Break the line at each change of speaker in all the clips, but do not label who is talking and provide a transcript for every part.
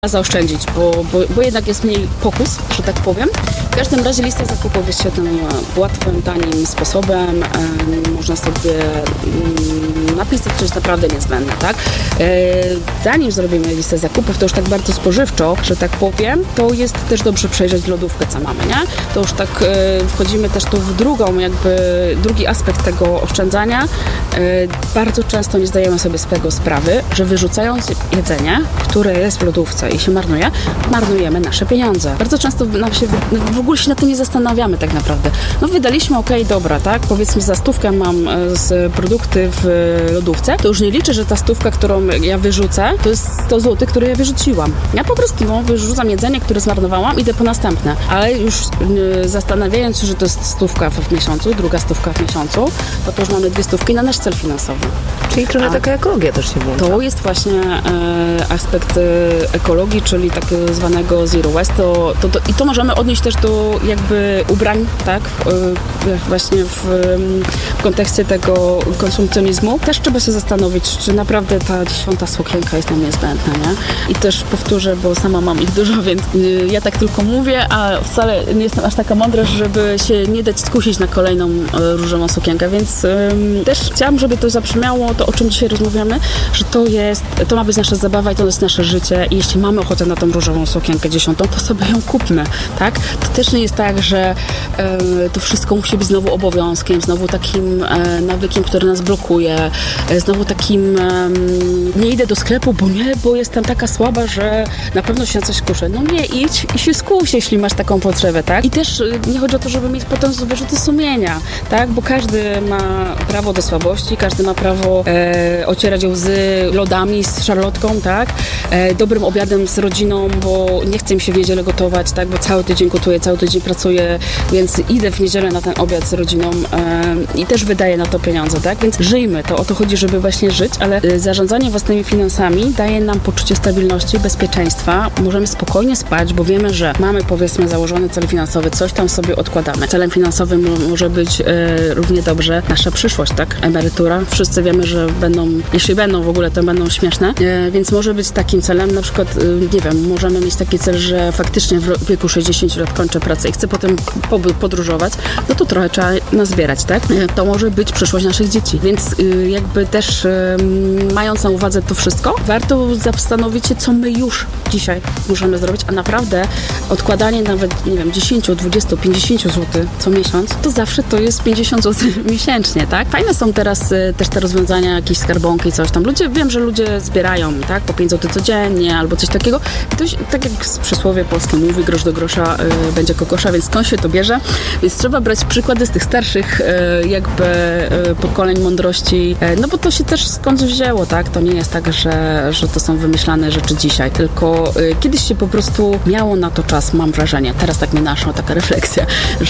zaoszczędzić, bo jednak jest mniej pokus, że tak powiem. W każdym razie lista zakupów jest świetnym, łatwym, tanim sposobem. Można sobie napisać coś naprawdę niezbędne, tak? Zanim zrobimy listę zakupów, to już tak bardzo spożywczo, że tak powiem, to jest też dobrze przejrzeć lodówkę, co mamy, nie? To już tak wchodzimy też tu w drugi aspekt tego oszczędzania. Bardzo często nie zdajemy sobie z tego sprawy, że wyrzucając jedzenie, które jest w lodówce i się marnuje, marnujemy nasze pieniądze. Bardzo często w ogóle się nad tym nie zastanawiamy tak naprawdę. No wydaliśmy, dobra, tak? Powiedzmy za 100 mam z produkty w lodówce, to już nie liczę, że ta 100, którą ja wyrzucę, to jest 100 zł, które ja wyrzuciłam. Ja po prostu wyrzucam jedzenie, które zmarnowałam, idę po następne. Ale już zastanawiając się, że to jest 100 w miesiącu, druga 100 w miesiącu, to już mamy 2 stówki na nasz cel finansowy.
Czyli trochę taka ekologia też się włącza.
To jest właśnie aspekt ekologii, czyli tak zwanego zero waste. I to możemy odnieść też do jakby ubrań, tak? Właśnie w kontekście tego konsumpcjonizmu. Też trzeba się zastanowić, czy naprawdę ta 10. sukienka jest nam niezbędna, nie? I też powtórzę, bo sama mam ich dużo, więc ja tak tylko mówię, a wcale nie jestem aż taka mądra, żeby się nie dać skusić na kolejną różową sukienkę, więc też chciałam, żeby to zabrzmiało, to o czym dzisiaj rozmawiamy, że to ma być nasza zabawa i to jest nasze życie i jeśli mamy ochotę na tą różową sukienkę 10, to sobie ją kupmy, tak? To też nie jest tak, że to wszystko musi być znowu obowiązkiem, znowu takim nawykiem, który nas blokuje, znowu takim nie idę do sklepu, bo jestem taka słaba, że na pewno się na coś skuszę. No nie, idź i się skuś, jeśli masz taką potrzebę, tak? I też nie chodzi o to, żeby mieć potem wyrzuty sumienia, tak? Bo każdy ma prawo do słabości, każdy ma prawo ocierać łzy lodami z szarlotką, tak? Dobrym obiadem z rodziną, bo nie chcę mi się w niedzielę gotować, tak? Bo cały tydzień gotuję, cały tydzień pracuję, więc idę w niedzielę na ten obiad z rodziną i też wydaję na to pieniądze, tak? Więc żyjmy, to o to chodzi, żeby właśnie żyć, ale zarządzanie własnymi finansami daje nam poczucie stabilności, bezpieczeństwa. Możemy spokojnie spać, bo wiemy, że mamy powiedzmy założony cel finansowy, coś tam sobie odkładamy. Celem finansowym może być równie dobrze nasza przyszłość, tak? Emerytura. Wszyscy wiemy, że jeśli będą w ogóle, to będą śmieszne, więc może być takim celem, na przykład, nie wiem, możemy mieć taki cel, że faktycznie w wieku 60 lat kończę pracę i chcę potem podróżować, no to trochę trzeba nazbierać, tak? To może być przyszłość naszych dzieci, więc jakby też mając na uwadze to wszystko, warto zastanowić się, co my już dzisiaj możemy zrobić, a naprawdę odkładanie nawet, nie wiem, 10, 20, 50 zł co miesiąc, to zawsze to jest 50 zł miesięcznie, tak? Fajne są teraz też te rozwiązania, jakieś skarbonki i coś tam. Wiem, że ludzie zbierają, tak? Po 5 zł codziennie albo coś takiego. I to tak jak przysłowie polskie mówi, grosz do grosza będzie kokosza, więc skąd się to bierze? Więc trzeba brać przykłady z tych starszych jakby pokoleń mądrości, no bo to się też skądś wzięło, tak? To nie jest tak, że to są wymyślane rzeczy dzisiaj, tylko kiedyś się po prostu miało na to czas, mam wrażenie. Teraz tak mnie naszła taka refleksja,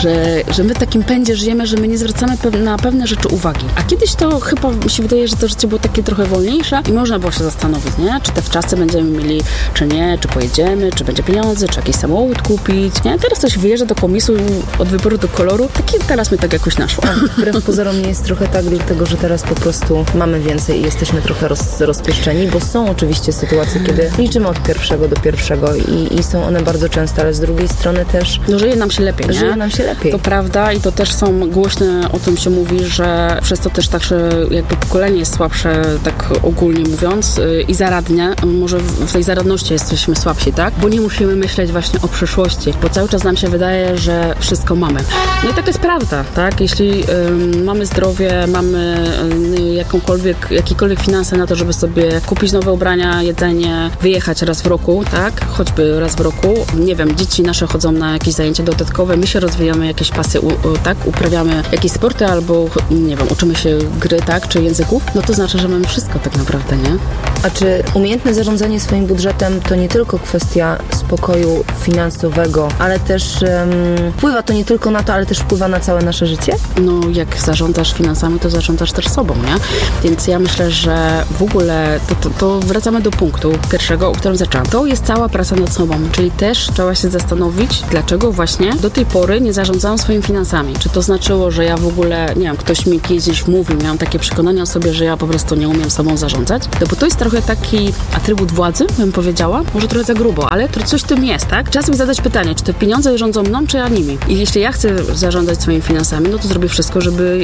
że my w takim pędzie żyjemy, że my nie zwracamy na pewne rzeczy uwagi. A kiedyś to chyba mi się wydaje, że to życie było takie trochę wolniejsze i można było się zastanowić, nie? Czy te wczasy będziemy mieli, czy nie, czy pojedziemy, czy będzie pieniądze, czy jakiś samochód kupić, nie? Teraz coś wyjeżdża do komisu od wyboru do koloru, teraz mi tak jakoś naszło.
Wbrew pozorom nie jest trochę tak, dlatego że teraz po prostu mamy więcej i jesteśmy trochę rozpieszczeni, bo są oczywiście sytuacje, kiedy liczymy od pierwszego do pierwszego i są one bardzo częste, ale z drugiej strony też
żyje nam się lepiej, nie?
Żyje nam się lepiej.
To prawda i to też są głośne, o tym się mówi, że przez to też tak, że jakby pokolenie jest słabsze, tak ogólnie mówiąc, i zaradnie. Może w tej zaradności jesteśmy słabsi, tak? Bo nie musimy myśleć właśnie o przyszłości, bo cały czas nam się wydaje, że wszystko mamy. No i tak jest prawda, tak? Jeśli mamy zdrowie, mamy jakiekolwiek finanse na to, żeby sobie kupić nowe ubrania, jedzenie, wyjechać raz w roku, tak? Choćby raz w roku. Nie wiem, dzieci nasze chodzą na jakieś zajęcia dodatkowe, my się rozwijamy, jakieś pasy, tak? Uprawiamy jakieś sporty albo, nie wiem, uczymy się gry, tak? Czy języków, no to znaczy, że mamy wszystko tak naprawdę, nie?
A czy umiejętne zarządzanie swoim budżetem to nie tylko kwestia spokoju finansowego, ale też wpływa to nie tylko na to, ale też wpływa na całe nasze życie?
No, jak zarządzasz finansami, to zarządzasz też sobą, nie? Więc ja myślę, że w ogóle to wracamy do punktu pierwszego, o którym zaczęłam. To jest cała praca nad sobą, czyli też trzeba się zastanowić, dlaczego właśnie do tej pory nie zarządzałam swoimi finansami. Czy to znaczyło, że ja w ogóle, nie wiem, ktoś mi kiedyś mówił, miałam takie przekonania o sobie, że ja po prostu nie umiem sobą zarządzać. No bo to jest trochę taki atrybut władzy, bym powiedziała. Może trochę za grubo, ale coś w tym jest, tak? Trzeba sobie zadać pytanie, czy te pieniądze rządzą mną, czy ja nimi. I jeśli ja chcę zarządzać swoimi finansami, no to zrobię wszystko, żeby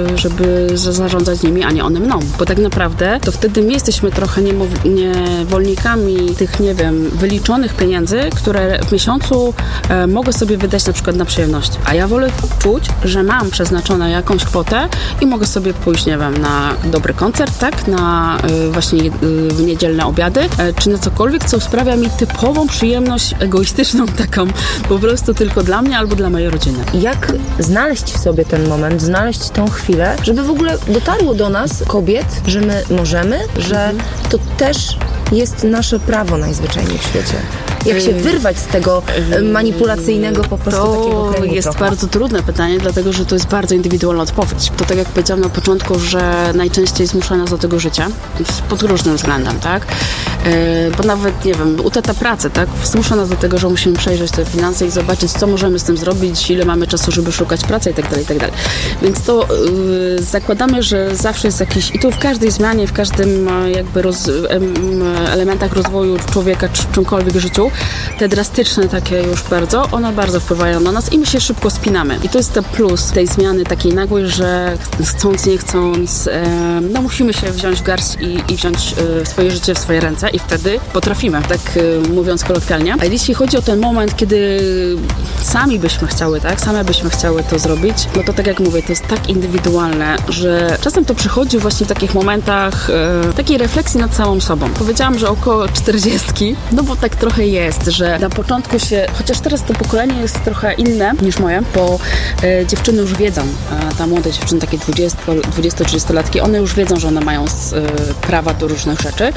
zarządzać nimi, a nie one mną. Bo tak naprawdę to wtedy my jesteśmy trochę niewolnikami tych, nie wiem, wyliczonych pieniędzy, które w miesiącu mogę sobie wydać na przykład na przyjemność. A ja wolę czuć, że mam przeznaczone jakąś kwotę i mogę sobie pójść, nie wiem, na dobry koncert, tak? Na właśnie niedzielne obiady, czy na cokolwiek, co sprawia mi typową przyjemność egoistyczną, taką po prostu tylko dla mnie albo dla mojej rodziny.
Jak znaleźć w sobie ten moment, znaleźć tą chwilę, żeby w ogóle dotarło do nas, kobiet, że my możemy, że to też jest nasze prawo najzwyczajniej w świecie. Jak się wyrwać z tego manipulacyjnego po prostu takiego kręgu?
To jest
trochę
bardzo trudne pytanie, dlatego że to jest bardzo indywidualna odpowiedź. To tak jak powiedziałam na początku, że najczęściej zmusza nas do tego życia pod różnym względem, tak? Bo nawet, nie wiem, utrata pracy, tak? Zmusza nas do tego, że musimy przejrzeć te finanse i zobaczyć, co możemy z tym zrobić, ile mamy czasu, żeby szukać pracy i tak dalej, i tak dalej. Więc to zakładamy, że zawsze jest jakiś, i to w każdej zmianie, w każdym jakby elementach rozwoju człowieka, czy czymkolwiek w życiu, te drastyczne takie już bardzo, one bardzo wpływają na nas i my się szybko spinamy. I to jest ten plus tej zmiany takiej nagłej, że chcąc, nie chcąc, no musimy się wziąć w garść i wziąć swoje życie w swoje ręce i wtedy potrafimy, tak mówiąc kolokwialnie. A jeśli chodzi o ten moment, kiedy sami byśmy chciały, tak, same byśmy chciały to zrobić, no to tak jak mówię, to jest tak indywidualne, że czasem to przychodzi właśnie w takich momentach takiej refleksji nad samą sobą. Powiedziałam, że około 40, no bo tak trochę jest, że na początku się, chociaż teraz to pokolenie jest trochę inne niż moje, bo dziewczyny już wiedzą, ta młode dziewczyny, takie 20-30-latki, one już wiedzą, że one mają prawa do różnych rzeczy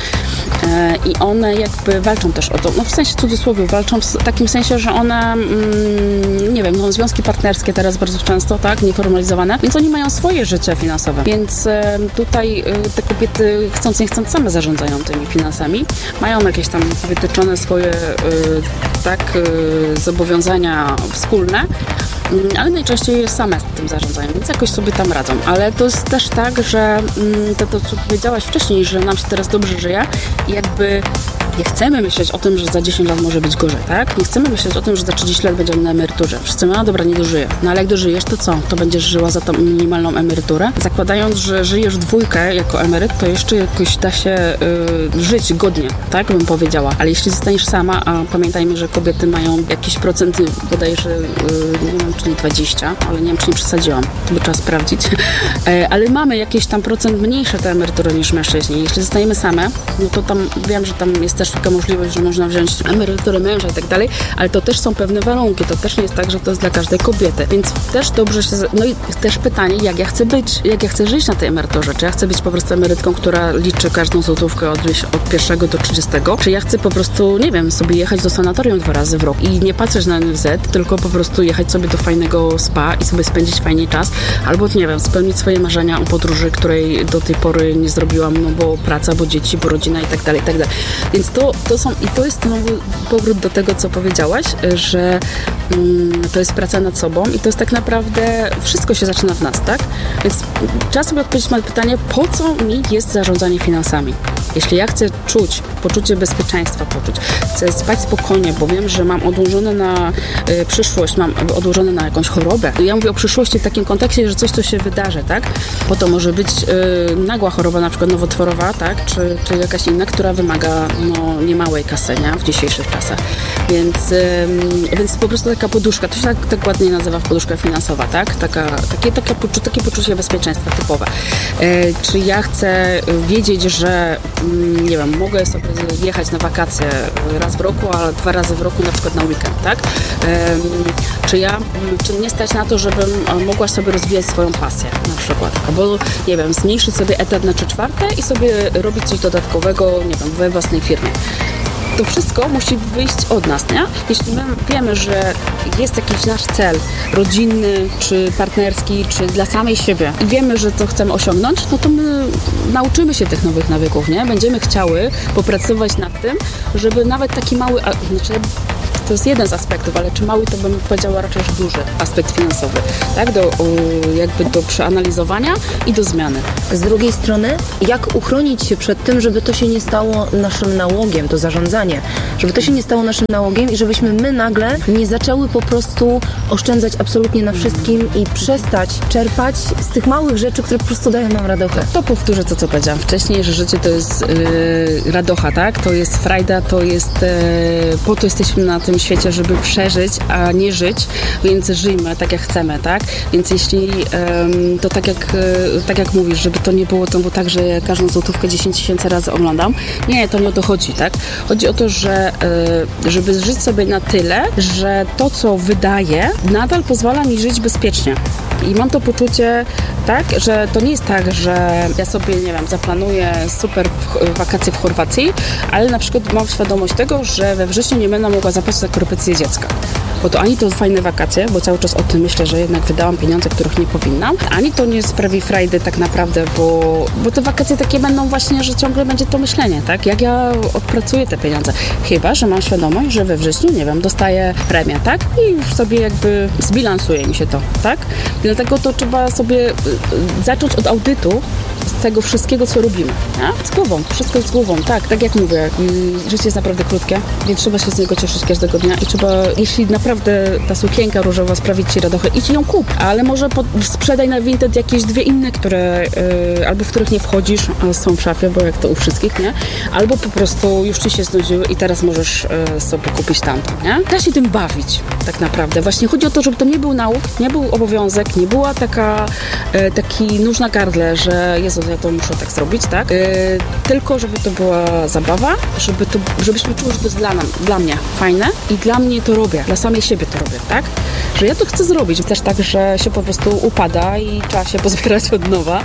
i one jakby walczą też o to, no w sensie cudzysłowie, walczą w takim sensie, że one nie wiem, no związki partnerskie teraz bardzo często, tak, nieformalizowane, więc oni mają swoje życie finansowe, więc tutaj te kobiety chcąc nie chcąc same zarządzają tymi finansami, mają jakieś tam wytyczone swoje zobowiązania wspólne, ale najczęściej same tym zarządzają, więc jakoś sobie tam radzą. Ale to jest też tak, że to co powiedziałaś wcześniej, że nam się teraz dobrze żyje i jakby nie chcemy myśleć o tym, że za 10 lat może być gorzej, tak? Nie chcemy myśleć o tym, że za 30 lat będziemy na emeryturze. Wszyscy mówią, no dobra, nie dożyję. No ale jak dożyjesz, to co? To będziesz żyła za tą minimalną emeryturę? Zakładając, że żyjesz dwójkę jako emeryt, to jeszcze jakoś da się żyć godnie, tak? Bym powiedziała. Ale jeśli zostaniesz sama, a pamiętajmy, że kobiety mają jakiś procent, bodajże, nie wiem, czyli 20, ale nie wiem, czy nie przesadziłam. To by trzeba sprawdzić. Ale mamy jakieś tam procent mniejsze te emerytury niż mężczyźni. Jeśli zostajemy same, no to tam wiem, że tam jest też taka możliwość, że można wziąć emeryturę męża i tak dalej, ale to też są pewne warunki. To też nie jest tak, że to jest dla każdej kobiety. Więc też dobrze się... No i też pytanie, jak ja chcę być, jak ja chcę żyć na tej emeryturze. Czy ja chcę być po prostu emerytką, która liczy każdą złotówkę od 1 do 30, czy ja chcę po prostu, nie wiem, sobie jechać do sanatorium 2 razy w rok i nie patrzeć na NFZ, tylko po prostu jechać sobie do fajnego spa i sobie spędzić fajnie czas, albo, nie wiem, spełnić swoje marzenia o podróży, której do tej pory nie zrobiłam, no bo praca, bo dzieci, bo rodzina i tak dalej, i tak dalej. Więc to jest znowu powrót do tego, co powiedziałaś, że to jest praca nad sobą i to jest tak naprawdę wszystko się zaczyna w nas, tak? Więc trzeba sobie odpowiedzieć na pytanie, po co mi jest zarządzanie finansami? Jeśli ja chcę czuć poczucie bezpieczeństwa, chcę spać spokojnie, bo wiem, że mam odłożone na przyszłość, mam odłożone na jakąś chorobę. Ja mówię o przyszłości w takim kontekście, że coś, co się wydarzy, tak? Bo to może być nagła choroba, na przykład nowotworowa, tak? Czy jakaś inna, która wymaga niemałej kasy, nie? W dzisiejszych czasach. Więc po prostu taka poduszka, to się tak ładnie nazywa poduszka finansowa, tak? Takie poczucie bezpieczeństwa typowe. Czy ja chcę wiedzieć, że nie wiem, mogę sobie jechać na wakacje raz w roku, a 2 razy w roku na przykład na weekend, tak? Czy mnie stać na to, żebym mogła sobie rozwijać swoją pasję na przykład, albo nie wiem, zmniejszyć sobie etat na 3/4 i sobie robić coś dodatkowego, nie wiem, we własnej firmie. to wszystko musi wyjść od nas, nie? Jeśli my wiemy, że jest jakiś nasz cel rodzinny, czy partnerski, czy dla samej siebie i wiemy, że to chcemy osiągnąć, no to my nauczymy się tych nowych nawyków, nie? Będziemy chciały popracować nad tym, żeby nawet taki mały, to jest jeden z aspektów, ale czy mały, to bym powiedziała raczej, że duży aspekt finansowy, tak? Do przeanalizowania i do zmiany.
Z drugiej strony, jak uchronić się przed tym, żeby to się nie stało naszym nałogiem, to zarządzanie, żeby to się nie stało naszym nałogiem i żebyśmy my nagle nie zaczęły po prostu oszczędzać absolutnie na wszystkim i przestać czerpać z tych małych rzeczy, które po prostu dają nam radochę.
To powtórzę to, co powiedziałam wcześniej, że życie to jest radocha, tak? To jest frajda, to jest po to jesteśmy na tym świecie, żeby przeżyć, a nie żyć, więc żyjmy tak, jak chcemy, tak? Więc jeśli to tak jak mówisz, żeby to nie było tak, że ja każdą złotówkę 10 000 razy oglądam. Nie, to nie o to chodzi, tak? Chodzi o to, że żeby żyć sobie na tyle, że to, co wydaję, nadal pozwala mi żyć bezpiecznie. I mam to poczucie, tak, że to nie jest tak, że ja sobie, nie wiem, zaplanuję super wakacje w Chorwacji, ale na przykład mam świadomość tego, że we wrześniu nie będę mogła zapłacić za korepetycję dziecka. Bo to ani to fajne wakacje, bo cały czas o tym myślę, że jednak wydałam pieniądze, których nie powinnam, ani to nie sprawi frajdy tak naprawdę, bo te wakacje takie będą właśnie, że ciągle będzie to myślenie, tak? Jak ja odpracuję te pieniądze. Chyba że mam świadomość, że we wrześniu, nie wiem, dostaję premię, tak? I już sobie jakby zbilansuje mi się to, tak? Dlatego to trzeba sobie zacząć od audytu z tego wszystkiego, co robimy. Nie? Z głową, to wszystko jest z głową, tak jak mówię. Życie jest naprawdę krótkie, więc trzeba się z niego cieszyć każdego dnia i trzeba, jeśli naprawdę ta sukienka różowa sprawi Ci radochę, idź ją kup, ale może sprzedaj na Vinted jakieś dwie inne, które albo w których nie wchodzisz, a są w szafie, bo jak to u wszystkich, nie? Albo po prostu już Ci się znudziły i teraz możesz sobie kupić tamtą, nie? Da się tym bawić, tak naprawdę. Właśnie chodzi o to, żeby to nie był nauk, nie był obowiązek, nie była taki nóż na gardle, że Jezu, ja to muszę tak zrobić, tak? Tylko żeby to była zabawa, żebyśmy czuły, że to jest dla mnie fajne i dla mnie to robię, dla samej siebie to robię, tak? Że ja to chcę zrobić. Też tak, że się po prostu upada i trzeba się pozbierać od nowa.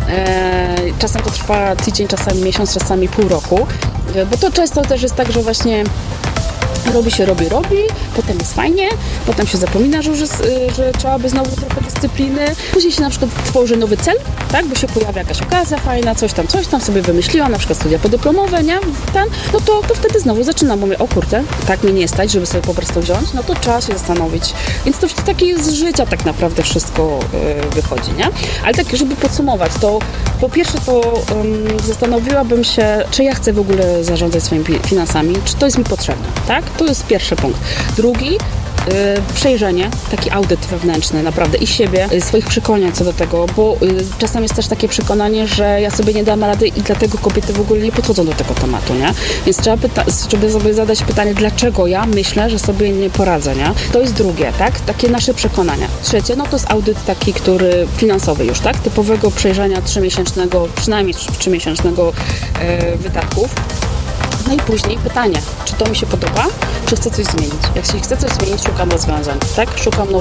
Czasem to trwa tydzień, czasami miesiąc, czasami pół roku, bo to często też jest tak, że właśnie robi, potem jest fajnie, potem się zapomina, że trzeba by znowu trochę dyscypliny. Później się na przykład tworzy nowy cel, tak, bo się pojawia jakaś okazja fajna, coś tam sobie wymyśliłam, na przykład studia podyplomowe, nie? No to wtedy znowu zaczynam, mówię, o kurde, tak mnie nie stać, żeby sobie po prostu wziąć, no to trzeba się zastanowić. Więc to takie z życia tak naprawdę wszystko wychodzi, nie? Ale tak, żeby podsumować, to po pierwsze to zastanowiłabym się, czy ja chcę w ogóle zarządzać swoimi finansami, czy to jest mi potrzebne, tak? To jest pierwszy punkt. Drugi, przejrzenie, taki audyt wewnętrzny naprawdę i siebie, swoich przekonań co do tego, bo czasem jest też takie przekonanie, że ja sobie nie dam rady i dlatego kobiety w ogóle nie podchodzą do tego tematu, nie? Więc trzeba sobie zadać pytanie, dlaczego ja myślę, że sobie nie poradzę, nie? To jest drugie, tak? Takie nasze przekonania. Trzecie, no to jest audyt taki, który finansowy już, tak? Typowego przejrzenia 3-miesięcznego, przynajmniej 3-miesięcznego wydatków. No i później pytanie, czy to mi się podoba, czy chcę coś zmienić. Jak chcę coś zmienić, szukam rozwiązań, tak?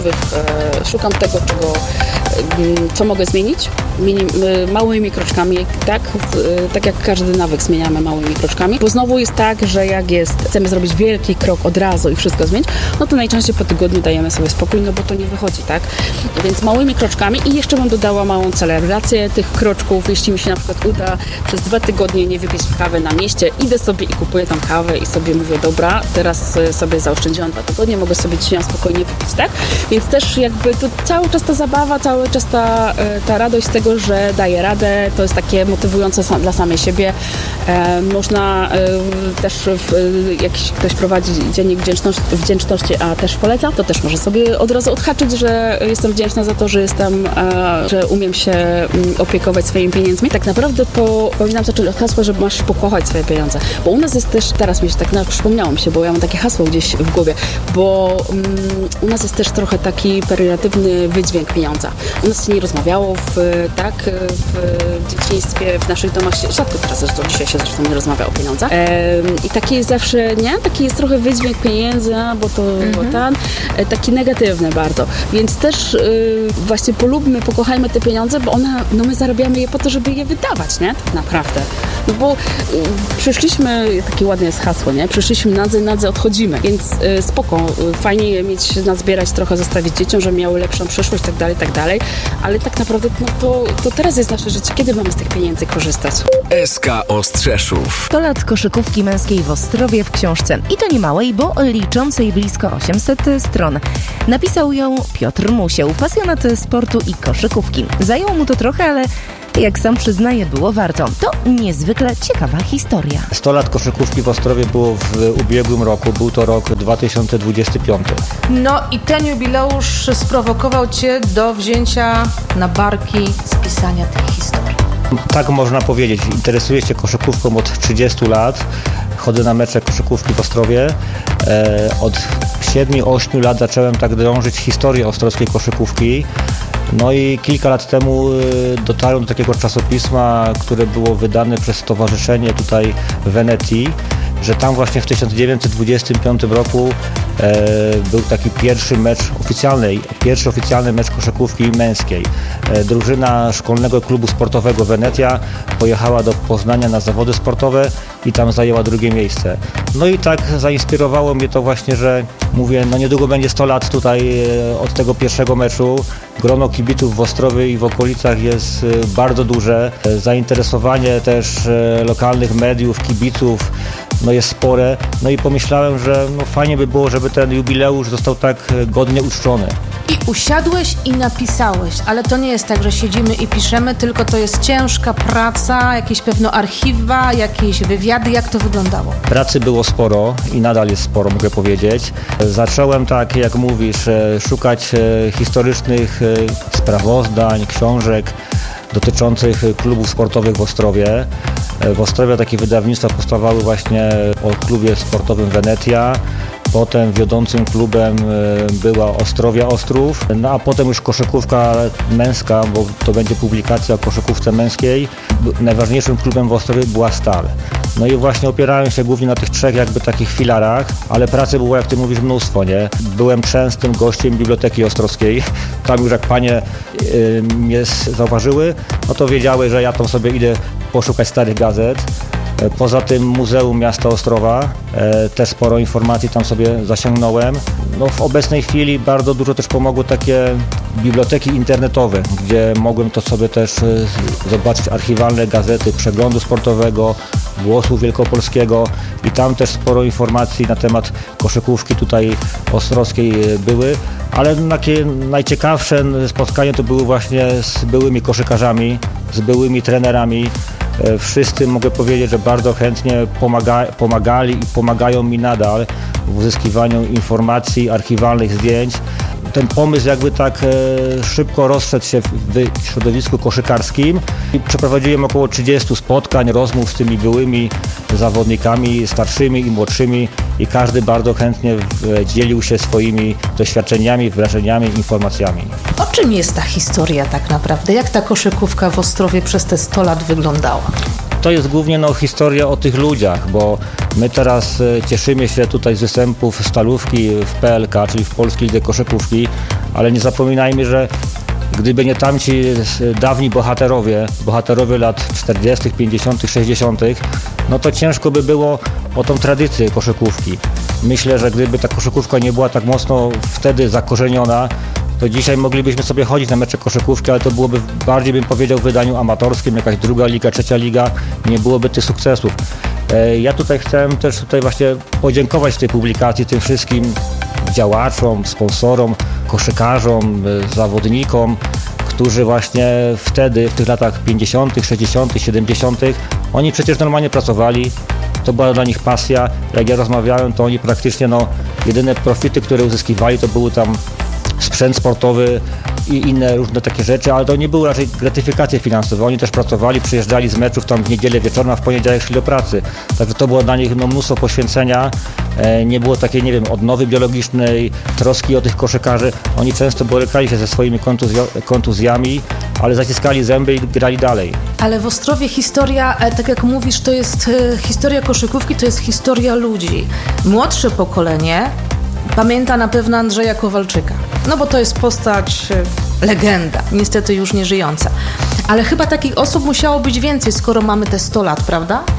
Szukam tego, co mogę zmienić małymi kroczkami, tak? Tak jak każdy nawyk zmieniamy małymi kroczkami, bo znowu jest tak, że jak chcemy zrobić wielki krok od razu i wszystko zmienić, no to najczęściej po tygodniu dajemy sobie spokój, no bo to nie wychodzi, tak? Więc małymi kroczkami i jeszcze bym dodała małą celebrację tych kroczków, jeśli mi się na przykład uda przez 2 tygodnie nie wypić kawy na mieście, idę sobie i kupuję tą kawę i sobie mówię, dobra, teraz sobie zaoszczędziłam 2 tygodnie, mogę sobie dzisiaj spokojnie wypić, tak? Więc też jakby to cały czas ta zabawa, cały czas ta radość z tego, że daję radę, to jest takie motywujące dla samej siebie. Można też, jakiś ktoś prowadzi dziennik wdzięczności, a też poleca, to też może sobie od razu odhaczyć, że jestem wdzięczna za to, że że umiem się opiekować swoimi pieniędzmi. Tak naprawdę powinnam zacząć od hasła, że masz pokochać swoje pieniądze. Bo u nas jest też, teraz mi się tak przypomniało mi się, bo ja mam takie hasło gdzieś w głowie, bo u nas jest też trochę taki pejoratywny wydźwięk pieniądza. U nas się nie rozmawiało w dzieciństwie, w naszych domach, rzadko teraz zresztą dzisiaj się zresztą nie rozmawia o pieniądzach. I taki jest zawsze, nie? Taki jest trochę wydźwięk pieniędzy, bo to taki negatywny bardzo. Więc też właśnie pokochajmy te pieniądze, bo my zarabiamy je po to, żeby je wydawać, nie? Tak naprawdę. No bo przyszliśmy takie ładne jest hasło, nie? Przyszliśmy nadzy odchodzimy, więc spoko, fajnie mieć, nazbierać trochę, zostawić dzieciom, żeby miały lepszą przyszłość, tak dalej, ale tak naprawdę to teraz jest nasze życie, kiedy mamy z tych pieniędzy korzystać?
SK Ostrzeszów.
100 lat koszykówki męskiej w Ostrowie w książce. I to nie małej, bo liczącej blisko 800 stron. Napisał ją Piotr Musieł, pasjonat sportu i koszykówki. Zajęło mu to trochę, ale jak sam przyznaje, było warto. To niezwykle ciekawa historia.
100 lat koszykówki w Ostrowie było w ubiegłym roku. Był to rok 2025.
No i ten jubileusz sprowokował Cię do wzięcia na barki spisania tej historii.
Tak można powiedzieć. Interesuję się koszykówką od 30 lat. Chodzę na mecze koszykówki w Ostrowie. Od 7-8 lat zacząłem tak drążyć historię ostrowskiej koszykówki. No i kilka lat temu dotarłem do takiego czasopisma, które było wydane przez stowarzyszenie tutaj w Wenecji, że tam właśnie w 1925 roku był taki pierwszy oficjalny mecz koszykówki męskiej. Drużyna Szkolnego Klubu Sportowego Wenecja pojechała do Poznania na zawody sportowe i tam zajęła drugie miejsce. No i tak zainspirowało mnie to właśnie, że mówię, no niedługo będzie 100 lat tutaj od tego pierwszego meczu. Grono kibiców w Ostrowie i w okolicach jest bardzo duże. Zainteresowanie też lokalnych mediów, kibiców jest spore. No i pomyślałem, że fajnie by było, żeby ten jubileusz został tak godnie uczczony.
I usiadłeś i napisałeś, ale to nie jest tak, że siedzimy i piszemy, tylko to jest ciężka praca, jakieś pewno archiwa, jakieś wywiady. Jak to wyglądało?
Pracy było sporo i nadal jest sporo, mogę powiedzieć. Zacząłem, tak jak mówisz, szukać historycznych sprawozdań, książek dotyczących klubów sportowych w Ostrowie. W Ostrowie takie wydawnictwa powstawały właśnie o klubie sportowym Wenecja. Potem wiodącym klubem była Ostrowia Ostrów, no a potem już koszykówka męska, bo to będzie publikacja o koszykówce męskiej. Najważniejszym klubem w Ostrowie była Stal. No i właśnie opierałem się głównie na tych trzech jakby takich filarach, ale pracy było, jak ty mówisz, mnóstwo, nie? Byłem częstym gościem Biblioteki Ostrowskiej. Tam już jak panie mnie zauważyły, no to wiedziały, że ja tam sobie idę poszukać starych gazet. Poza tym Muzeum Miasta Ostrowa, też sporo informacji tam sobie zasięgnąłem. No w obecnej chwili bardzo dużo też pomogły takie biblioteki internetowe, gdzie mogłem to sobie też zobaczyć archiwalne gazety Przeglądu Sportowego, Głosu Wielkopolskiego i tam też sporo informacji na temat koszykówki tutaj ostrowskiej były, ale takie najciekawsze spotkania to były właśnie z byłymi koszykarzami, z byłymi trenerami. Wszyscy, mogę powiedzieć, że bardzo chętnie pomagali i pomagają mi nadal w uzyskiwaniu informacji, archiwalnych zdjęć. Ten pomysł jakby tak szybko rozszedł się w środowisku koszykarskim i przeprowadziłem około 30 spotkań, rozmów z tymi byłymi zawodnikami, starszymi i młodszymi i każdy bardzo chętnie dzielił się swoimi doświadczeniami, wrażeniami, informacjami.
O czym jest ta historia tak naprawdę? Jak ta koszykówka w Ostrowie przez te 100 lat wyglądała?
To jest głównie historia o tych ludziach, bo my teraz cieszymy się tutaj z występów Stalówki w PLK, czyli w Polskiej Lidze Koszykówki, ale nie zapominajmy, że gdyby nie tamci dawni bohaterowie lat 40., 50., 60., no to ciężko by było o tą tradycję koszykówki. Myślę, że gdyby ta koszykówka nie była tak mocno wtedy zakorzeniona, to dzisiaj moglibyśmy sobie chodzić na mecze koszykówki, ale to byłoby bardziej, bym powiedział, w wydaniu amatorskim, jakaś druga liga, trzecia liga, nie byłoby tych sukcesów. Ja tutaj chciałem też właśnie podziękować w tej publikacji tym wszystkim działaczom, sponsorom, koszykarzom, zawodnikom, którzy właśnie wtedy, w tych latach 50., 60., 70., oni przecież normalnie pracowali, to była dla nich pasja. Jak ja rozmawiałem, to oni praktycznie jedyne profity, które uzyskiwali, to były tam sprzęt sportowy i inne różne takie rzeczy, ale to nie były raczej gratyfikacje finansowe. Oni też pracowali, przyjeżdżali z meczów tam w niedzielę wieczorem, a w poniedziałek szli do pracy. Także to było dla nich mnóstwo poświęcenia. Nie było takiej, nie wiem, odnowy biologicznej, troski o tych koszykarzy. Oni często borykali się ze swoimi kontuzjami, ale zaciskali zęby i grali dalej.
Ale w Ostrowie historia, tak jak mówisz, to jest historia koszykówki, to jest historia ludzi. Młodsze pokolenie pamięta na pewno Andrzeja Kowalczyka, no bo to jest postać, legenda, niestety już nie żyjąca. Ale chyba takich osób musiało być więcej, skoro mamy te 100 lat, prawda?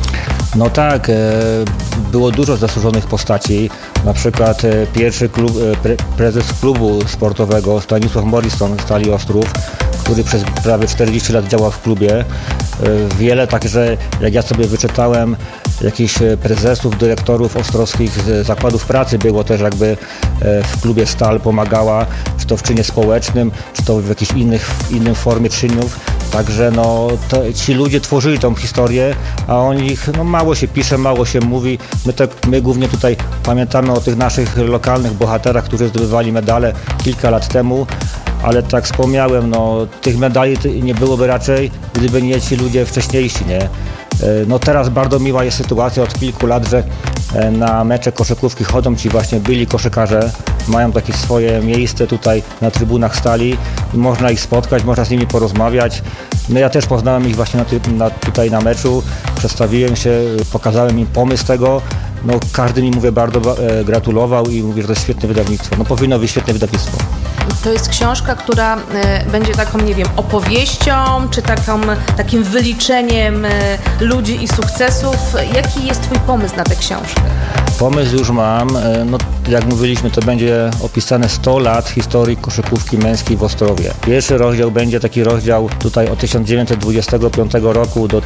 No tak, było dużo zasłużonych postaci, na przykład pierwszy prezes klubu sportowego Stanisław Morrison z Stali Ostrów, który przez prawie 40 lat działa w klubie. Wiele także, jak ja sobie wyczytałem, jakichś prezesów, dyrektorów ostrowskich zakładów pracy było też jakby w klubie Stal, pomagała, czy to w czynie społecznym, czy to w jakiejś innym formie czynów. Także ci ludzie tworzyli tą historię, a o nich mało się pisze, mało się mówi. My głównie tutaj pamiętamy o tych naszych lokalnych bohaterach, którzy zdobywali medale kilka lat temu, ale tak wspomniałem, tych medali nie byłoby raczej, gdyby nie ci ludzie wcześniejsi, nie? Teraz bardzo miła jest sytuacja od kilku lat, że na mecze koszykówki chodzą ci właśnie byli koszykarze, mają takie swoje miejsce tutaj na trybunach Stali i można ich spotkać, można z nimi porozmawiać. Ja też poznałem ich właśnie tutaj na meczu, przedstawiłem się, pokazałem im pomysł tego. Każdy mi, mówię, bardzo gratulował i mówi, że to jest świetne wydawnictwo. Powinno być świetne wydawnictwo.
To jest książka, która będzie taką, nie wiem, opowieścią, czy takim wyliczeniem ludzi i sukcesów. Jaki jest twój pomysł na tę książkę?
Pomysł już mam. Jak mówiliśmy, to będzie opisane 100 lat historii koszykówki męskiej w Ostrowie. Pierwszy rozdział będzie taki rozdział tutaj od 1925 roku do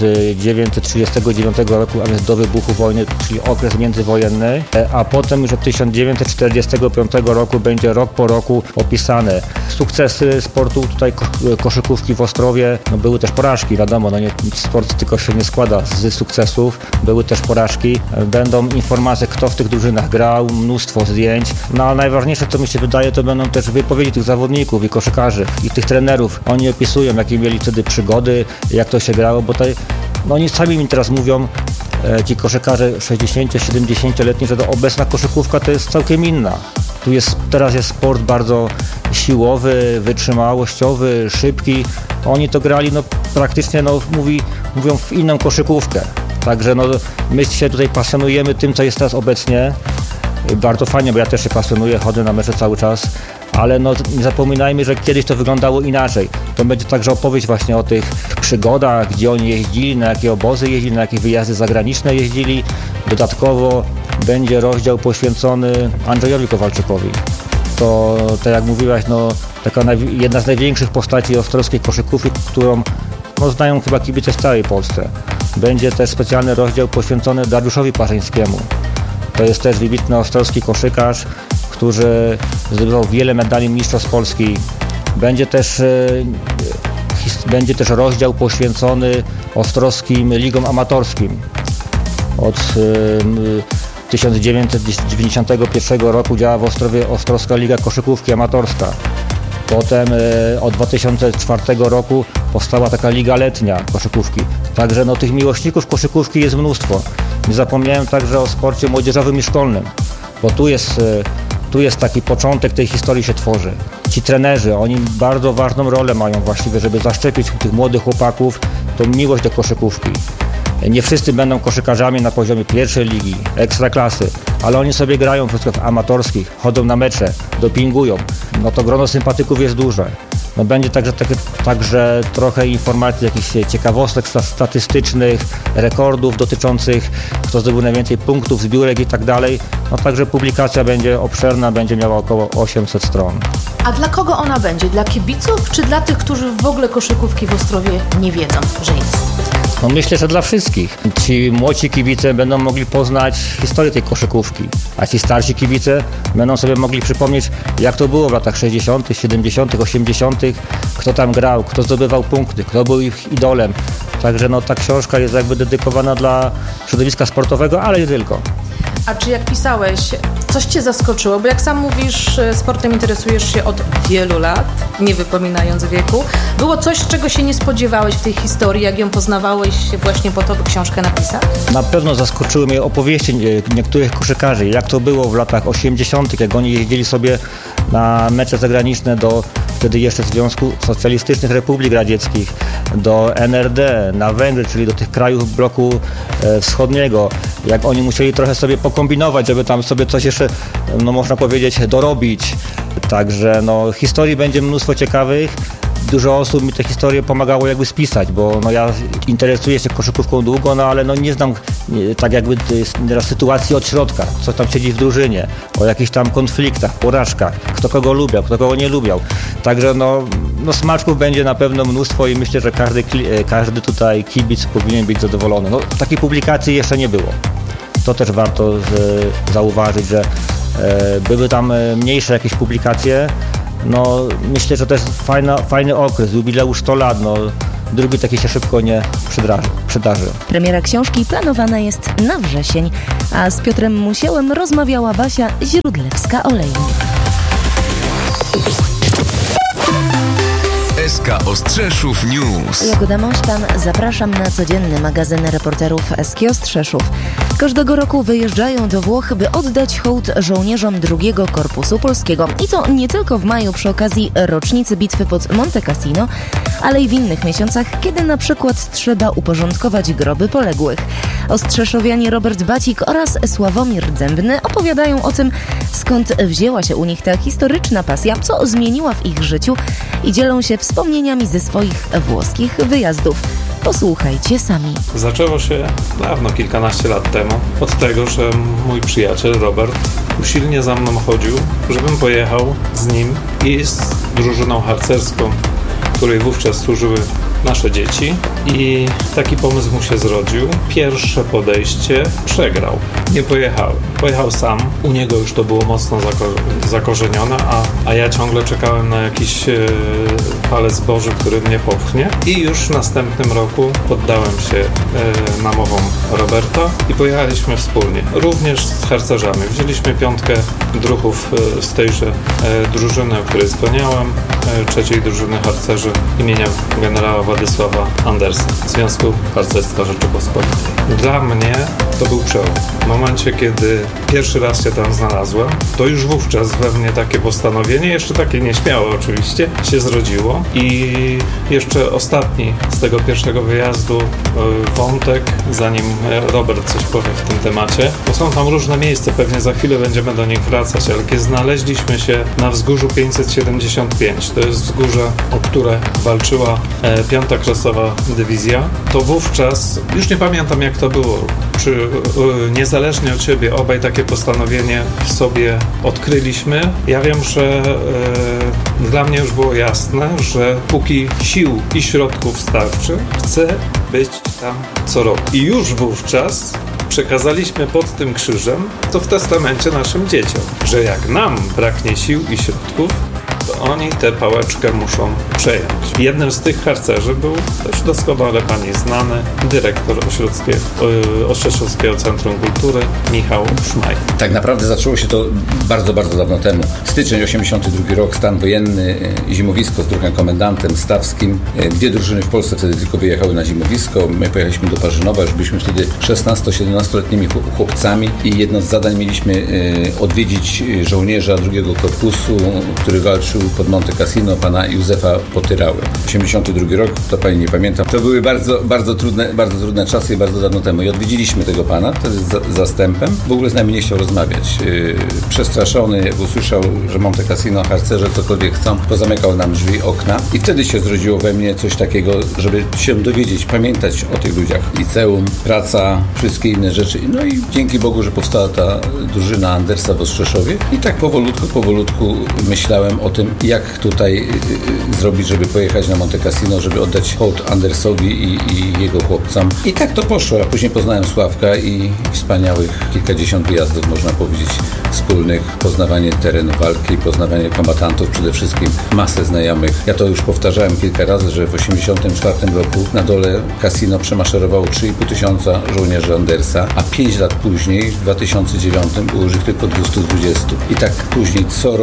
1939 roku, a więc do wybuchu wojny, czyli okres międzywojenny, a potem już od 1945 roku będzie rok po roku opisane sukcesy sportu tutaj koszykówki w Ostrowie. Były też porażki, wiadomo, sport tylko się nie składa z sukcesów, były też porażki, będą informacje, kto w tych drużynach grał, mnóstwo zdjęć, ale najważniejsze, co mi się wydaje, to będą też wypowiedzi tych zawodników i koszykarzy i tych trenerów. Oni opisują, jakie mieli wtedy przygody, jak to się grało, bo oni sami mi teraz mówią, ci koszykarze 60-70-letni, że obecna koszykówka to jest całkiem inna. Teraz jest sport bardzo siłowy, wytrzymałościowy, szybki. Oni to grali praktycznie, mówią w inną koszykówkę. Także my się tutaj pasjonujemy tym, co jest teraz obecnie. Bardzo fajnie, bo ja też się pasjonuję, chodzę na mecze cały czas, ale nie zapominajmy, że kiedyś to wyglądało inaczej. To będzie także opowieść właśnie o tych przygodach, gdzie oni jeździli, na jakie obozy jeździli, na jakie wyjazdy zagraniczne jeździli. Dodatkowo będzie rozdział poświęcony Andrzejowi Kowalczykowi. To tak jak mówiłaś, taka jedna z największych postaci ostrowskiej koszykówki, którą znają chyba kibice w całej Polsce. Będzie też specjalny rozdział poświęcony Dariuszowi Parzyńskiemu. To jest też wybitny ostrowski koszykarz, który zdobywał wiele medali mistrzostw Polski. Będzie też rozdział poświęcony ostrowskim ligom amatorskim. Od 1991 roku działa w Ostrowie Ostrowska Liga Koszykówki Amatorska. Potem od 2004 roku powstała taka liga letnia koszykówki. Także tych miłośników koszykówki jest mnóstwo. Nie zapomniałem także o sporcie młodzieżowym i szkolnym, bo tu jest taki początek tej historii się tworzy. Ci trenerzy, oni bardzo ważną rolę mają właściwie, żeby zaszczepić tych młodych chłopaków tą miłość do koszykówki. Nie wszyscy będą koszykarzami na poziomie pierwszej ligi, ekstraklasy, ale oni sobie grają wszystko w amatorskich, chodzą na mecze, dopingują. To grono sympatyków jest duże. Będzie także trochę informacji, jakichś ciekawostek statystycznych, rekordów dotyczących, kto zdobył najwięcej punktów, zbiórek i tak dalej. Także publikacja będzie obszerna, będzie miała około 800 stron.
A dla kogo ona będzie? Dla kibiców, czy dla tych, którzy w ogóle koszykówki w Ostrowie nie wiedzą, że jest?
Myślę, że dla wszystkich. Ci młodzi kibice będą mogli poznać historię tej koszykówki, a ci starsi kibice będą sobie mogli przypomnieć, jak to było w latach 60., 70., 80., kto tam grał, kto zdobywał punkty, kto był ich idolem. Także ta książka jest jakby dedykowana dla środowiska sportowego, ale nie tylko.
A czy jak pisałeś, coś cię zaskoczyło? Bo jak sam mówisz, sportem interesujesz się od wielu lat, nie wypominając wieku. Było coś, czego się nie spodziewałeś w tej historii, jak ją poznawałeś właśnie po to, by książkę napisać?
Na pewno zaskoczyły mnie opowieści niektórych koszykarzy, jak to było w latach 80., jak oni jeździli sobie na mecze zagraniczne do wtedy jeszcze Związku Socjalistycznych Republik Radzieckich, do NRD, na Węgry, czyli do tych krajów bloku wschodniego, jak oni musieli trochę sobie pokombinować, żeby tam sobie coś jeszcze, można powiedzieć, dorobić. Także no, historii będzie mnóstwo ciekawych. Dużo osób mi te historie pomagało jakby spisać, bo no, ja interesuję się koszykówką długo, no ale no, nie znam tak jakby teraz sytuacji od środka, co tam siedzi w drużynie, o jakichś tam konfliktach, porażkach, kto kogo lubiał, kto kogo nie lubiał. Także no smaczków będzie na pewno mnóstwo i myślę, że każdy tutaj kibic powinien być zadowolony. No, takiej publikacji jeszcze nie było. To też warto zauważyć, że były tam mniejsze jakieś publikacje. No, myślę, że to jest fajny okres, jubileusz 100 lat, no, drugi taki się szybko nie przydarzy.
Premiera książki planowana jest na wrzesień, a z Piotrem Musiełem rozmawiała Basia Źródlewska-Olejnik.
SK Ostrzeszów News.
Jagoda Mośtan, zapraszam na codzienny magazyn reporterów SK Ostrzeszów. Każdego roku wyjeżdżają do Włoch, by oddać hołd żołnierzom II Korpusu Polskiego. I to nie tylko w maju przy okazji rocznicy bitwy pod Monte Cassino, ale i w innych miesiącach, kiedy na przykład trzeba uporządkować groby poległych. Ostrzeszowianie Robert Bacik oraz Sławomir Dębny opowiadają o tym, skąd wzięła się u nich ta historyczna pasja, co zmieniła w ich życiu i dzielą się wspomnieniami ze swoich włoskich wyjazdów. Posłuchajcie sami.
Zaczęło się dawno, kilkanaście lat temu, od tego, że mój przyjaciel Robert usilnie za mną chodził, żebym pojechał z nim i z drużyną harcerską, której wówczas służyły nasze dzieci, i taki pomysł mu się zrodził. Pierwsze podejście przegrał. Nie pojechałem. Pojechał sam. U niego już to było mocno zakorzenione, a ja ciągle czekałem na jakiś palec Boży, który mnie popchnie. I już w następnym roku poddałem się namowom Roberta i pojechaliśmy wspólnie. Również z harcerzami. Wzięliśmy 5 druhów z tejże drużyny, o której wspomniałem, 3. drużyny harcerzy imienia generała Władysława Andersa, Związku Harcerstwa Rzeczypospolitej. Dla mnie to był przełom. W momencie, kiedy pierwszy raz się tam znalazłem, to już wówczas we mnie takie postanowienie, jeszcze takie nieśmiałe oczywiście, się zrodziło. I jeszcze ostatni z tego pierwszego wyjazdu wątek, zanim Robert coś powie w tym temacie, bo są tam różne miejsca, pewnie za chwilę będziemy do nich wracać, ale kiedy znaleźliśmy się na wzgórzu 575, to jest wzgórze, o które walczyła 5. Kresowa Dywizja, to wówczas, już nie pamiętam jak to było, czy niezależnie od siebie obaj takie postanowienie w sobie odkryliśmy. Ja wiem, że dla mnie już było jasne, że póki sił i środków starczy, chcę być tam co roku. I już wówczas przekazaliśmy pod tym krzyżem to w testamencie naszym dzieciom, że jak nam braknie sił i środków, to oni tę pałeczkę muszą przejąć. Jednym z tych harcerzy był też doskonale pani znany dyrektor Ostrzeszowskiego Centrum Kultury Michał Szmaj.
Tak naprawdę zaczęło się to bardzo, bardzo dawno temu. Styczeń 82 rok, stan wojenny, zimowisko z druhem komendantem stawskim. 2 drużyny w Polsce wtedy tylko wyjechały na zimowisko. My pojechaliśmy do Parzynowa, już byliśmy wtedy 16-17-letnimi chłopcami i jedno z zadań mieliśmy odwiedzić żołnierza II Korpusu, który walczył pod Monte Cassino, pana Józefa Potyrały. 82 rok, to pani nie pamiętam. To były bardzo trudne czasy i bardzo dawno temu. I odwiedziliśmy tego pana, wtedy z zastępem. W ogóle z nami nie chciał rozmawiać. Przestraszony, jak usłyszał, że Monte Cassino, harcerze cokolwiek chcą, pozamykał nam drzwi, okna. I wtedy się zrodziło we mnie coś takiego, żeby się dowiedzieć, pamiętać o tych ludziach. Liceum, praca, wszystkie inne rzeczy. No i dzięki Bogu, że powstała ta drużyna Andersa w Ostrzeszowie. I tak powolutku myślałem o tym, jak tutaj zrobić, żeby pojechać na Monte Cassino, żeby oddać hołd Andersowi i jego chłopcom. I tak to poszło. A później poznałem Sławka i wspaniałych kilkadziesiąt wyjazdów, można powiedzieć, wspólnych. Poznawanie terenu walki, poznawanie kombatantów, przede wszystkim masę znajomych. Ja to już powtarzałem kilka razy, że w 1984 roku na dole Cassino przemaszerowało 3,5 tysiąca żołnierzy Andersa, a 5 lat później, w 2009, było już ich tylko 220. I tak później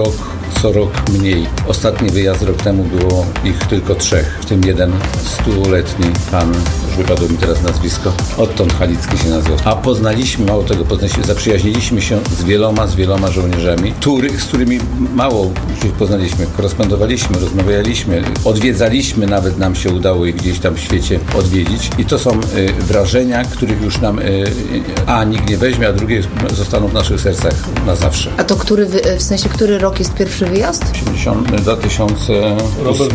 co rok mniej. Ostatni wyjazd rok temu było ich tylko 3, w tym jeden 100-letni pan, już wypadło mi teraz nazwisko, Otton Halicki się nazywał. A mało tego, zaprzyjaźniliśmy się z wieloma żołnierzami, z którymi mało się poznaliśmy, korespondowaliśmy, rozmawialiśmy, odwiedzaliśmy, nawet nam się udało ich gdzieś tam w świecie odwiedzić. I to są wrażenia, których już nam nikt nie weźmie, a drugie zostaną w naszych sercach na zawsze.
A to który rok jest pierwszy pierwszy wyjazd?
2008.
Robert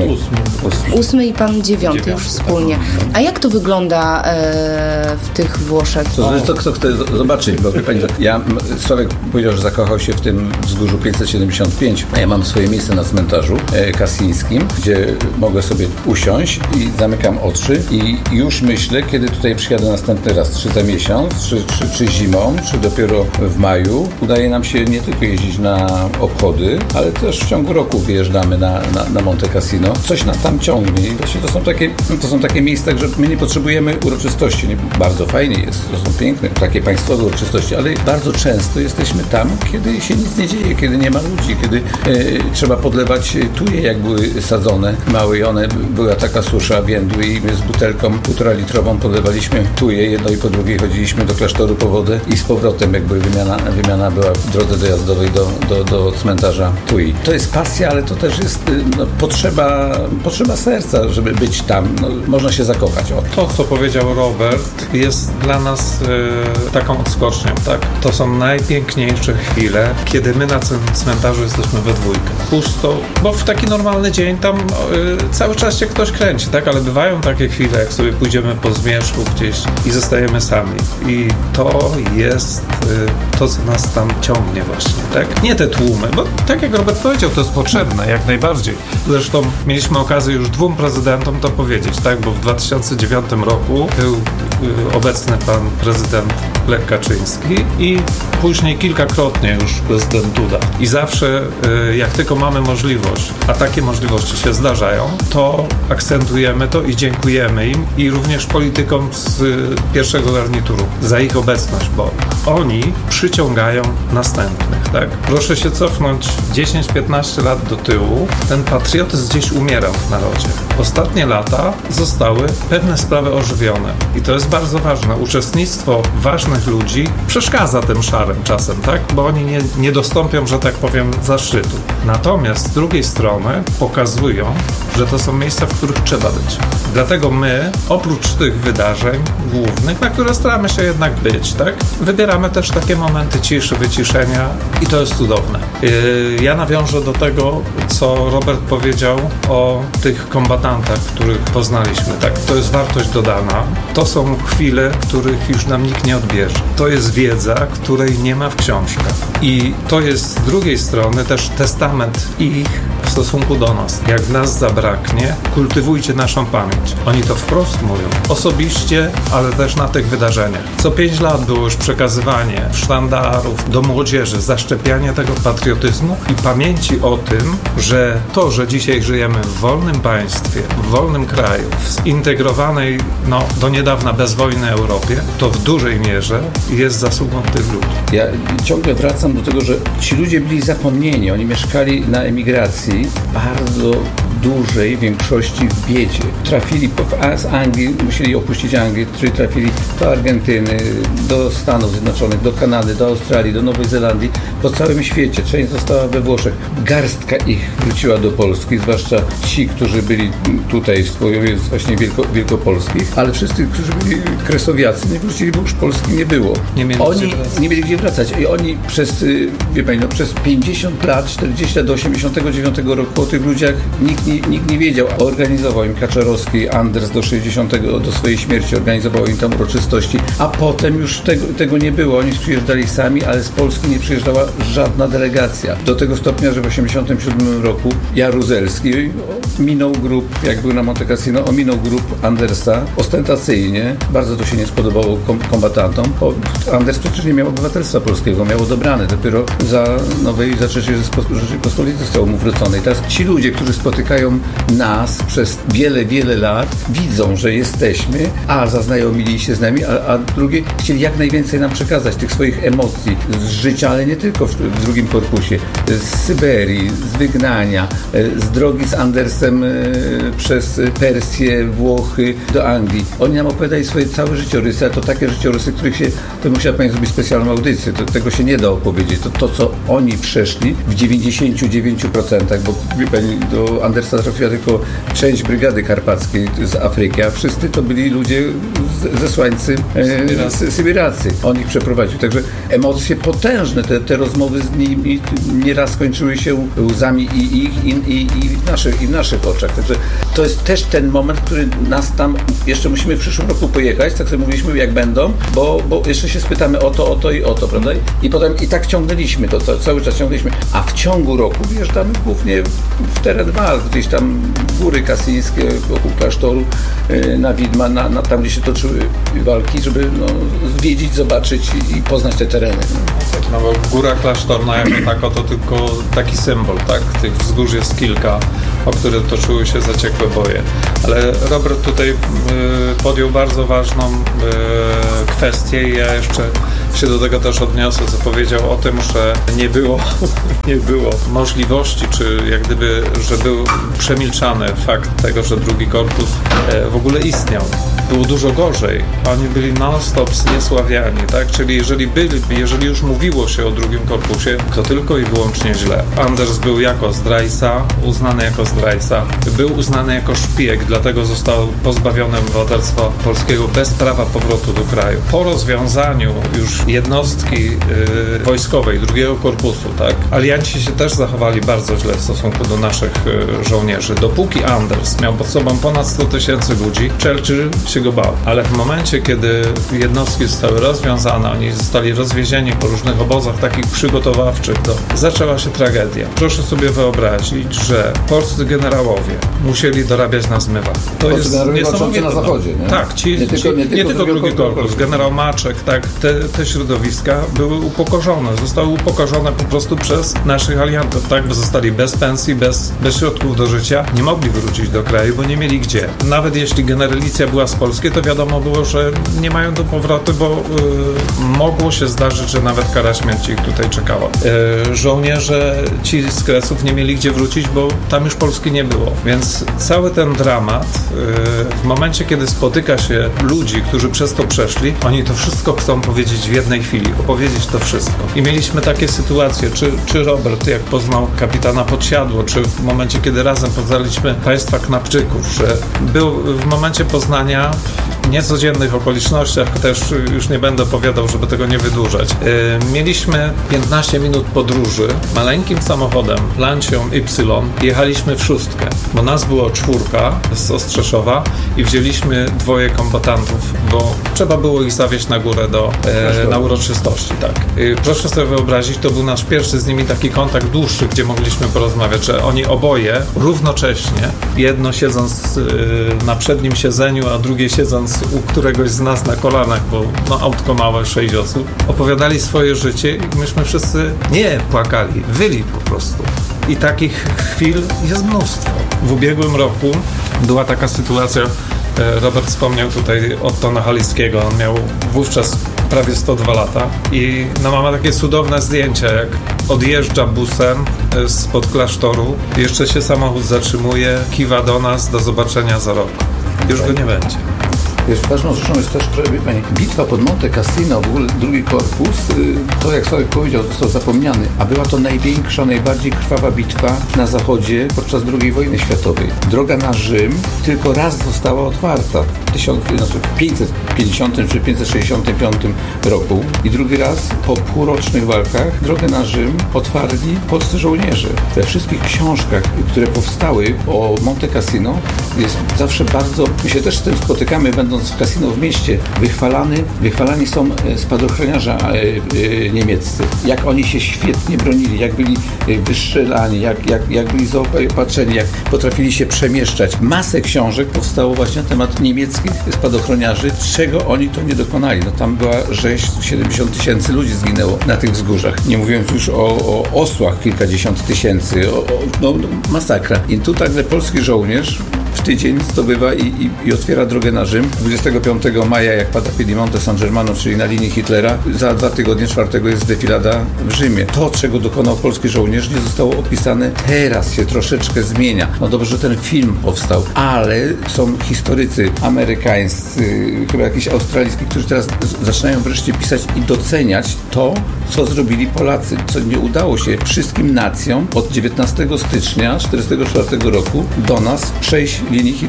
8 i pan 9 już wspólnie. A jak to wygląda w tych Włoszech?
To zależy, kto chce zobaczyć, bo wie pani, Sławek powiedział, że zakochał się w tym wzgórzu 575, a ja mam swoje miejsce na cmentarzu kasińskim, gdzie mogę sobie usiąść i zamykam oczy i już myślę, kiedy tutaj przyjadę następny raz, czy za miesiąc, czy zimą, czy dopiero w maju. Udaje nam się nie tylko jeździć na obchody, ale też w ciągu roku wyjeżdżamy na Monte Cassino. Coś nas tam ciągnie i właśnie to są takie miejsca, że my nie potrzebujemy uroczystości. Bardzo fajnie jest, to są piękne, takie państwowe uroczystości, ale bardzo często jesteśmy tam, kiedy się nic nie dzieje, kiedy nie ma ludzi, kiedy trzeba podlewać tuje, jak były sadzone małe i one była taka susza więdły i my z butelką 1,5-litrową podlewaliśmy tuje, jedno i po drugiej chodziliśmy do klasztoru po wodę i z powrotem, jak była wymiana była w drodze dojazdowej do cmentarza Tui. To jest pasja, ale to też jest potrzeba serca, żeby być tam. Można się zakochać.
To, co powiedział Robert, jest dla nas taką odskocznią, tak? To są najpiękniejsze chwile, kiedy my na tym cmentarzu jesteśmy we dwójkę. Pusto, bo w taki normalny dzień tam cały czas się ktoś kręci, tak? Ale bywają takie chwile, jak sobie pójdziemy po zmierzchu gdzieś i zostajemy sami. I to jest to, co nas tam ciągnie właśnie, tak? Nie te tłumy, bo tak jak Robert powiedział, to jest potrzebne, jak najbardziej. Zresztą mieliśmy okazję już 2 prezydentom to powiedzieć, tak? Bo w 2009 roku był obecny pan prezydent Lech Kaczyński i później kilkakrotnie już prezydent Duda. I zawsze, jak tylko mamy możliwość, a takie możliwości się zdarzają, to akcentujemy to i dziękujemy im i również politykom z pierwszego garnituru za ich obecność, bo oni przyciągają następnych, tak? Proszę się cofnąć 10-15 lat do tyłu. Ten patriotyzm gdzieś umierał w narodzie. Ostatnie lata zostały pewne sprawy ożywione i to jest bardzo ważne. Uczestnictwo ważnych ludzi przeszkadza tym szarym czasem, tak? Bo oni nie dostąpią, że tak powiem, zaszczytu. Natomiast z drugiej strony pokazują, że to są miejsca, w których trzeba być. Dlatego my, oprócz tych wydarzeń głównych, na które staramy się jednak być, tak? Wybieramy też takie momenty ciszy, wyciszenia i to jest cudowne. Ja nawiążę do tego, co Robert powiedział o tych kombatantach, których poznaliśmy, tak? To jest wartość dodana. To są chwile, których już nam nikt nie odbierze. To jest wiedza, której nie ma w książkach. I to jest z drugiej strony też testament ich w stosunku do nas. Jak nas zabraknie, kultywujcie naszą pamięć. Oni to wprost mówią. Osobiście, ale też na tych wydarzeniach. Co 5 lat było już przekazywanie sztandarów do młodzieży, zaszczepianie tego patriotyzmu i pamięci o tym, że to, że dzisiaj żyjemy w wolnym państwie, w wolnym kraju, w zintegrowanej, do niedawna bezwojnej Europie, to w dużej mierze jest zasługą tych ludzi.
Ja ciągle wracam do tego, że ci ludzie byli zapomnieni. Oni mieszkali na emigracji bardzo dużej większości w biedzie. Trafili z Anglii, musieli opuścić Anglię, czyli trafili do Argentyny, do Stanów Zjednoczonych, do Kanady, do Australii, do Nowej Zelandii, po całym świecie. Część została we Włoszech. Garstka ich wróciła do Polski, zwłaszcza ci, którzy byli tutaj w połowie właśnie wielkopolskich, ale wszyscy, którzy byli kresowiacy, nie wrócili, bo już Polski nie było. Oni nie mieli gdzie wracać i oni przez, wie pani, przez 50 lat, 40 do 89 roku o tych ludziach nikt nie wiedział. Organizował im Kaczorowski, Anders do 60, do swojej śmierci organizował im tam uroczystości, a potem już tego nie było. Oni przyjeżdżali sami, ale z Polski nie przyjeżdżała żadna delegacja. Do tego stopnia, że w 87 roku Jaruzelski minął grup, jak był na Monte Cassino, ominął grup Andersa ostentacyjnie. Bardzo to się nie spodobało kombatantom. Anders przecież nie miał obywatelstwa polskiego, miał odebrane. Dopiero za III Rzeczypospolitej został mu wrócone. I teraz ci ludzie, którzy spotykają nas przez wiele, wiele lat, widzą, że jesteśmy, a zaznajomili się z nami, a drugie chcieli jak najwięcej nam przekazać tych swoich emocji z życia, ale nie tylko w drugim korpusie, z Syberii, z wygnania, z drogi z Andersem przez Persję, Włochy do Anglii. Oni nam opowiadali swoje całe życiorysy, a to takie życiorysy, których to musiała pani zrobić specjalną audycję. Tego się nie da opowiedzieć. To co oni przeszli w 99%, bo wie pani, do Andersa Polsce trafiła tylko część Brygady Karpackiej z Afryki, a wszyscy to byli ludzie zesłańcy Sybiracy. On ich przeprowadził. Także emocje potężne, te rozmowy z nimi nieraz kończyły się łzami i w naszych oczach. Także to jest też ten moment, który nas tam, jeszcze musimy w przyszłym roku pojechać, tak sobie mówiliśmy, jak będą, bo jeszcze się spytamy o to, prawda? I potem i tak ciągnęliśmy to, cały czas ciągnęliśmy. A w ciągu roku wjeżdżamy głównie w teren walk, gdzieś tam góry kasyjskie, wokół klasztoru, na Widma, tam, gdzie się toczyły walki, żeby zwiedzić, zobaczyć i poznać te tereny.
No bo Góra Klasztorna jako tako to tylko taki symbol, tak? Tych wzgórz jest kilka, o które toczyły się zaciekłe boje. Ale Robert tutaj podjął bardzo ważną kwestię i ja jeszcze się do tego też odniosę, co powiedział o tym, że nie było możliwości, czy jak gdyby, że był przemilczany fakt tego, że drugi korpus w ogóle istniał. Było dużo gorzej. Oni byli non-stop zniesławiani, tak? Czyli jeżeli już mówiło się o drugim korpusie, to tylko i wyłącznie źle. Anders był uznany jako zdrajca. Był uznany jako szpieg, dlatego został pozbawiony obywatelstwa polskiego bez prawa powrotu do kraju. Po rozwiązaniu już jednostki wojskowej drugiego korpusu, tak? Alianci się też zachowali bardzo źle w stosunku do naszych żołnierzy. Dopóki Anders miał pod sobą ponad 100 000 ludzi, Churchill się go bał. Ale w momencie, kiedy jednostki zostały rozwiązane, oni zostali rozwiezieni po różnych obozach takich przygotowawczych, to zaczęła się tragedia. Proszę sobie wyobrazić, że polscy generałowie musieli dorabiać na zmywach. To jest niesamowite.
Na zachodzie, nie?
Tak, nie tylko drugi korpus, generał Maczek, tak, te środowiska były upokorzone. Zostały upokorzone po prostu przez naszych aliantów, tak, bo zostali bez pensji, bez środków do życia, nie mogli wrócić do kraju, bo nie mieli gdzie. Nawet jeśli generalicja była z Polski, to wiadomo było, że nie mają do powrotu, bo mogło się zdarzyć, że nawet kara śmierci ich tutaj czekała. Żołnierze ci z Kresów nie mieli gdzie wrócić, bo tam już Polski nie było. Więc cały ten dramat, w momencie, kiedy spotyka się ludzi, którzy przez to przeszli, oni to wszystko chcą powiedzieć w jednej chwili, opowiedzieć to wszystko. I mieliśmy takie sytuacje, czy Robert, jak poznał kapitana Podsiadło, czy w momencie, kiedy razem poznaliśmy państwa Knapczyków, że był w momencie poznania w niecodziennych okolicznościach, też już nie będę opowiadał, żeby tego nie wydłużać. Mieliśmy 15 minut podróży maleńkim samochodem Lancią Y. Jechaliśmy w 6, bo nas było 4 z Ostrzeszowa i wzięliśmy 2 kombatantów, bo trzeba było ich zawieźć na górę na uroczystości, tak. Proszę sobie wyobrazić, to był nasz pierwszy z nimi taki kontakt dłuższy, gdzie mogliśmy porozmawiać, że oni oboje równocześnie, jedno siedząc na przednim siedzeniu, a drugie siedząc u któregoś z nas na kolanach, bo autko małe, 6 osób, opowiadali swoje życie i myśmy wszyscy nie płakali, wyli po prostu. I takich chwil jest mnóstwo. W ubiegłym roku była taka sytuacja, Robert wspomniał tutaj Ottona Halickiego, on miał wówczas prawie 102 lata i mamy takie cudowne zdjęcia, jak odjeżdża busem spod klasztoru, jeszcze się samochód zatrzymuje, kiwa do nas, do zobaczenia za rok. Już go nie będzie.
Wiesz, ważną rzeczą jest też, że pani, bitwa pod Monte Cassino, w ogóle drugi korpus, to jak Sławek powiedział, został zapomniany, a była to największa, najbardziej krwawa bitwa na zachodzie podczas II wojny światowej. Droga na Rzym tylko raz została otwarta w 550 czy 565 roku i drugi raz po półrocznych walkach drogę na Rzym otwarli polscy żołnierze. We wszystkich książkach, które powstały o Monte Cassino, jest zawsze bardzo, my się też z tym spotykamy, będąc w kasino w mieście, wychwalani są spadochroniarze niemieccy. Jak oni się świetnie bronili, jak byli wystrzelani, jak byli zaopatrzeni, jak potrafili się przemieszczać. Masę książek powstało właśnie na temat niemieckich spadochroniarzy, czego oni to nie dokonali. No tam była rzeź, 70 000 ludzi zginęło na tych wzgórzach. Nie mówiąc już o osłach, kilkadziesiąt tysięcy, masakra. I tu także polski żołnierz w tydzień zdobywa i otwiera drogę na Rzym. 25 maja, jak pada Piedimonte San Germano, czyli na linii Hitlera, za 2 tygodnie, 4 jest defilada w Rzymie. To, czego dokonał polski żołnierz, nie zostało opisane. Teraz się troszeczkę zmienia. No dobrze, że ten film powstał, ale są historycy amerykańscy, chyba jakiś australijski, którzy teraz zaczynają wreszcie pisać i doceniać to, co zrobili Polacy, co nie udało się wszystkim nacjom od 19 stycznia 1944 roku do nas przejść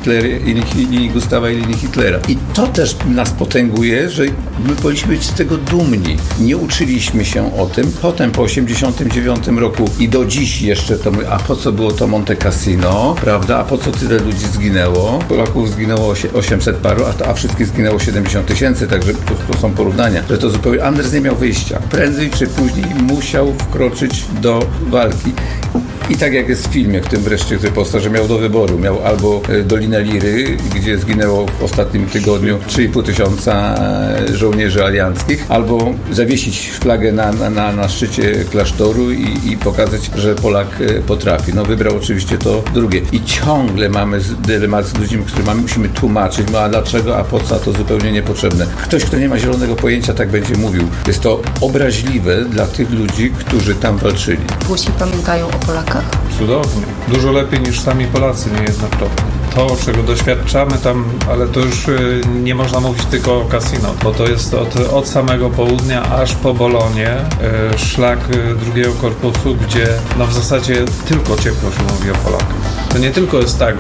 linii Gustawa i linii Hitlera. I to też nas potęguje, że my powinniśmy być z tego dumni. Nie uczyliśmy się o tym. Potem po 1989 roku i do dziś jeszcze to a po co było to Monte Cassino, prawda? A po co tyle ludzi zginęło? Polaków zginęło 800 paru, a wszystkich zginęło 70 000, także to są porównania, że to zupełnie Anders nie miał wyjścia. Prędzej czy później musiał wkroczyć do walki. I tak jak jest w filmie, w tym wreszcie, który powstał, że miał do wyboru. Miał albo Dolinę Liry, gdzie zginęło w ostatnim tygodniu 3,5 tysiąca żołnierzy alianckich, albo zawiesić flagę na szczycie klasztoru i pokazać, że Polak potrafi. No wybrał oczywiście to drugie. I ciągle mamy dylemat z ludźmi, którym musimy tłumaczyć, a dlaczego, a po co, a to zupełnie niepotrzebne. Ktoś, kto nie ma zielonego pojęcia, tak będzie mówił. Jest to obraźliwe dla tych ludzi, którzy tam walczyli.
Włosi pamiętają o Polakach?
Cudownie. Dużo lepiej niż sami Polacy niejednokrotnie. To, czego doświadczamy tam, ale to już nie można mówić tylko o Cassino, bo to jest od samego południa aż po Bolonię, szlak drugiego korpusu, gdzie no w zasadzie tylko ciepło się mówi o Polakach. To nie tylko jest tak,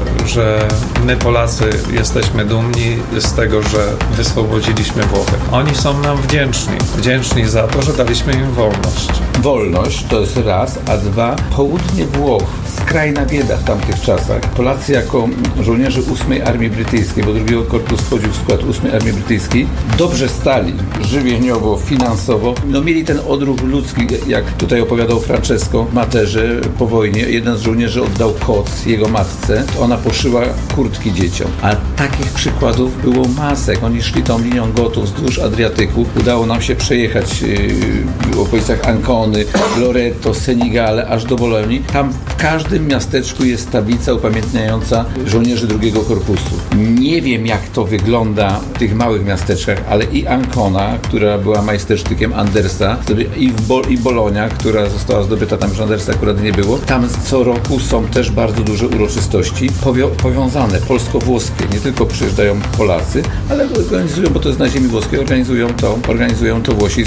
że my Polacy jesteśmy dumni z tego, że wyswobodziliśmy Włochy. Oni są nam wdzięczni za to, że daliśmy im wolność.
Wolność to jest raz, a dwa, południe Włoch, skrajna bieda w tamtych czasach. Polacy jako żołnierze 8 Armii Brytyjskiej, bo drugiego korpus wchodził w skład 8 Armii Brytyjskiej, dobrze stali żywieniowo, finansowo. No mieli ten odruch ludzki, jak tutaj opowiadał Francesco Materze po wojnie. Jeden z żołnierzy oddał koc jego matce, to ona poszyła kurtki dzieciom. A takich przykładów było masek. Oni szli tą linią Gotów wzdłuż Adriatyku. Udało nam się przejechać w okolicach Ancony, Loreto, Senigale, aż do Bolonii. Tam w każdym miasteczku jest tablica upamiętniająca żołnierzy drugiego korpusu. Nie wiem, jak to wygląda w tych małych miasteczkach, ale i Ancona, która była majstersztykiem Andersa, i Bolonia, która została zdobyta, tam już Andersa akurat nie było. Tam co roku są też bardzo duże uroczystości powiązane, polsko-włoskie. Nie tylko przyjeżdżają Polacy, ale organizują, bo to jest na ziemi włoskiej, organizują to Włosi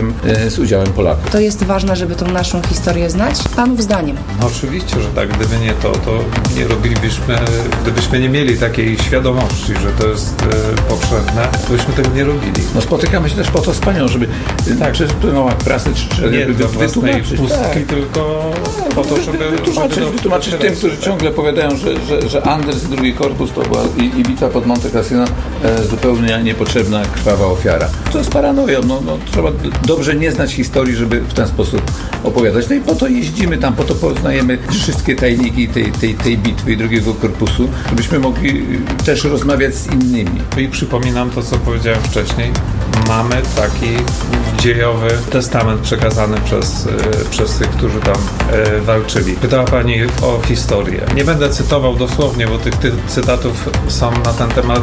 z udziałem Polaków.
To jest ważne, żeby tą naszą historię znać? Panów zdaniem.
No oczywiście, że tak. Gdyby nie to nie robilibyśmy, gdybyśmy nie mieli takiej świadomości, że to jest potrzebne, to byśmy tego nie robili.
No spotykamy się też po to z panią, żeby przez prasę
nie dla własnej pustki, tylko po to, żeby
wytłumaczyć tym, którzy ciągle powiadają, że Anders i drugi korpus to była i bitwa pod Monte Cassino zupełnie niepotrzebna, krwawa ofiara. To jest paranoja. No, trzeba dobrze nie znać historii, żeby w ten sposób opowiadać. No i po to jeździmy tam, po to poznajemy wszystkie tajniki tej bitwy i drugiego korpusu, żebyśmy mogli też rozmawiać z innymi.
I przypominam to, co powiedziałem wcześniej. Mamy taki dziejowy testament przekazany przez tych, którzy tam walczyli. Pytała Pani o historię. Nie będę cytował dosłownie, bo tych cytatów są na ten temat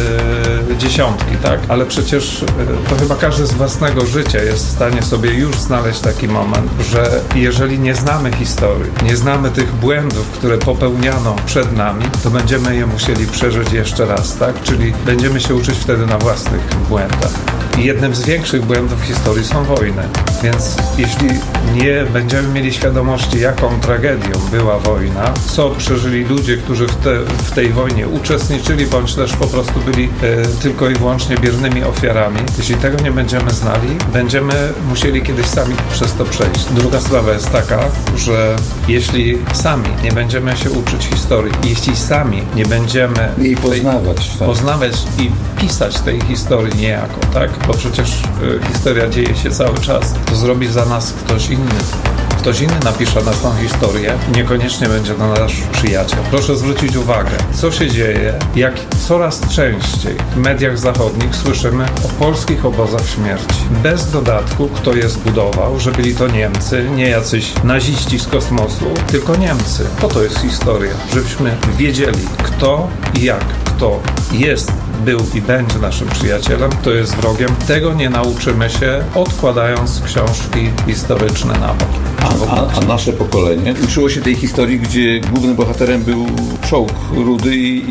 dziesiątki, tak? Ale przecież to chyba każdy z własnego życia jest w stanie sobie już znaleźć taki moment, że jeżeli nie znamy historii, nie znamy tych błędów, które popełniano przed nami, to będziemy je musieli przeżyć jeszcze raz, tak? Czyli będziemy się uczyć wtedy na własnych błędach. I jednym z większych błędów w historii są wojny. Więc jeśli nie będziemy mieli świadomości, jaką tragedią była wojna, co przeżyli ludzie, którzy w tej wojnie uczestniczyli, bądź też po prostu byli tylko i wyłącznie biernymi ofiarami, jeśli tego nie będziemy znali, będziemy musieli kiedyś sami przez to przejść. Druga sprawa jest taka, że jeśli sami nie będziemy się uczyć historii, jeśli sami nie będziemy
jej poznawać
i pisać tej historii niejako, tak? Bo przecież historia dzieje się cały czas. To zrobi za nas ktoś inny. Ktoś inny napisze nas tą historię, niekoniecznie będzie to nasz przyjaciel. Proszę zwrócić uwagę, co się dzieje, jak coraz częściej w mediach zachodnich słyszymy o polskich obozach śmierci. Bez dodatku, kto je zbudował, że byli to Niemcy, nie jacyś naziści z kosmosu, tylko Niemcy. Po to jest historia, żebyśmy wiedzieli, kto i jak kto jest był i będzie naszym przyjacielem, kto jest wrogiem. Tego nie nauczymy się, odkładając książki historyczne na bok.
A nasze pokolenie uczyło się tej historii, gdzie głównym bohaterem był czołg rudy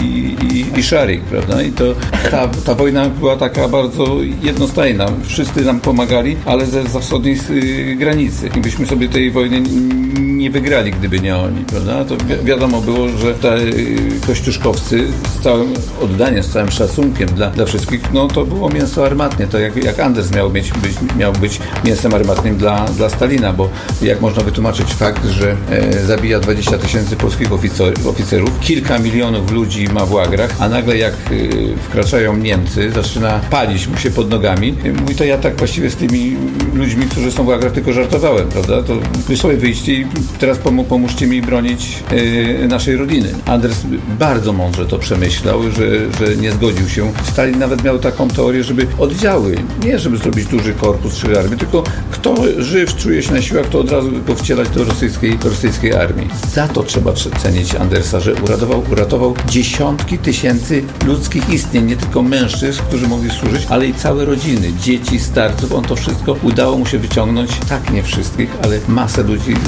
i szarik, prawda? I to ta wojna była taka bardzo jednostajna. Wszyscy nam pomagali, ale za wschodniej granicy. I byśmy sobie tej wojny nie wygrali, gdyby nie oni, prawda? To wiadomo było, że te kościuszkowcy z całym oddaniem, z całym szacunkiem dla wszystkich, no to było mięso armatnie. To jak Anders miał być mięsem armatnym dla Stalina, bo jak można wytłumaczyć fakt, że zabija 20 000 polskich oficerów, kilka milionów ludzi ma w łagrach, a nagle jak wkraczają Niemcy, zaczyna palić mu się pod nogami. Mówi, to ja tak właściwie z tymi ludźmi, którzy są w łagrach, tylko żartowałem, prawda? To wy sobie wyjście i teraz pomóżcie mi bronić naszej rodziny. Anders bardzo mądrze to przemyślał, że nie zgodził się. Stalin nawet miał taką teorię, żeby oddziały, nie żeby zrobić duży korpus czy armię, tylko kto żyw, czuje się na siłach, to od razu go wcielać do rosyjskiej armii. Za to trzeba cenić Andersa, że uratował dziesiątki tysięcy ludzkich istnień, nie tylko mężczyzn, którzy mogli służyć, ale i całe rodziny, dzieci, starców. On to wszystko udało mu się wyciągnąć, tak nie wszystkich, ale masę ludzi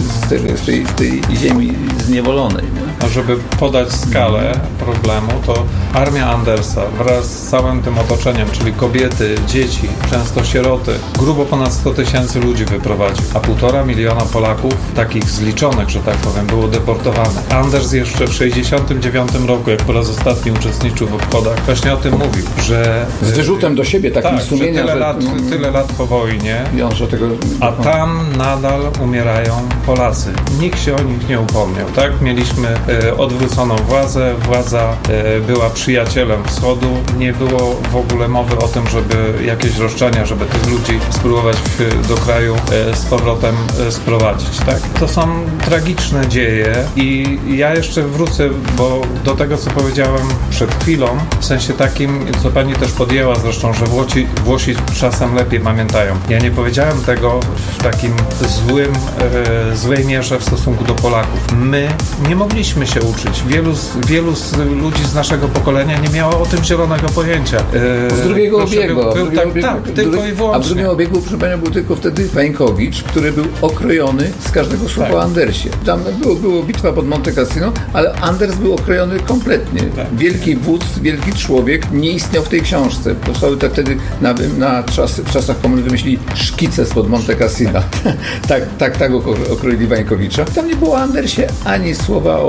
z tej ziemi zniewolonej. Nie?
A żeby podać skalę problemu, to armia Andersa wraz z całym tym otoczeniem, czyli kobiety, dzieci, często sieroty, grubo ponad 100 000 ludzi wyprowadził, a 1,5 miliona Polaków, takich zliczonych, że tak powiem, było deportowanych. Anders jeszcze w 1969 roku, jak po raz ostatni uczestniczył w obchodach, właśnie o tym mówił, że...
Z wyrzutem do siebie, takim sumienia,
tyle lat po wojnie,
tego...
a tam nadal umierają Polacy. Nikt się o nich nie upomniał, tak? Mieliśmy odwróconą władzę, władza była przyjacielem Wschodu, nie było w ogóle mowy o tym, żeby jakieś roszczenia, żeby tych ludzi spróbować do kraju z powrotem sprowadzić, tak? To są tragiczne dzieje i ja jeszcze wrócę, bo do tego, co powiedziałem przed chwilą, w sensie takim, co pani też podjęła zresztą, że Włosi czasem lepiej pamiętają. Ja nie powiedziałem tego w takim złej mierze w stosunku do Polaków. My nie mogliśmy się uczyć. Wielu ludzi z naszego pokolenia nie miało o tym zielonego pojęcia.
Z drugiego obiegu.
Tylko i wyłącznie.
A w drugim obiegu, proszę panią, był tylko wtedy Wańkowicz, który był okrojony z każdego słowa o Andersie. Tam było bitwa pod Monte Cassino, ale Anders był okrojony kompletnie. Tak. Wielki wódz, wielki człowiek nie istniał w tej książce. Powstały tak wtedy w czasach komuny wymyślili szkice spod Monte Cassino. tak okroili Wańkowicza. Tam nie było o Andersie ani słowa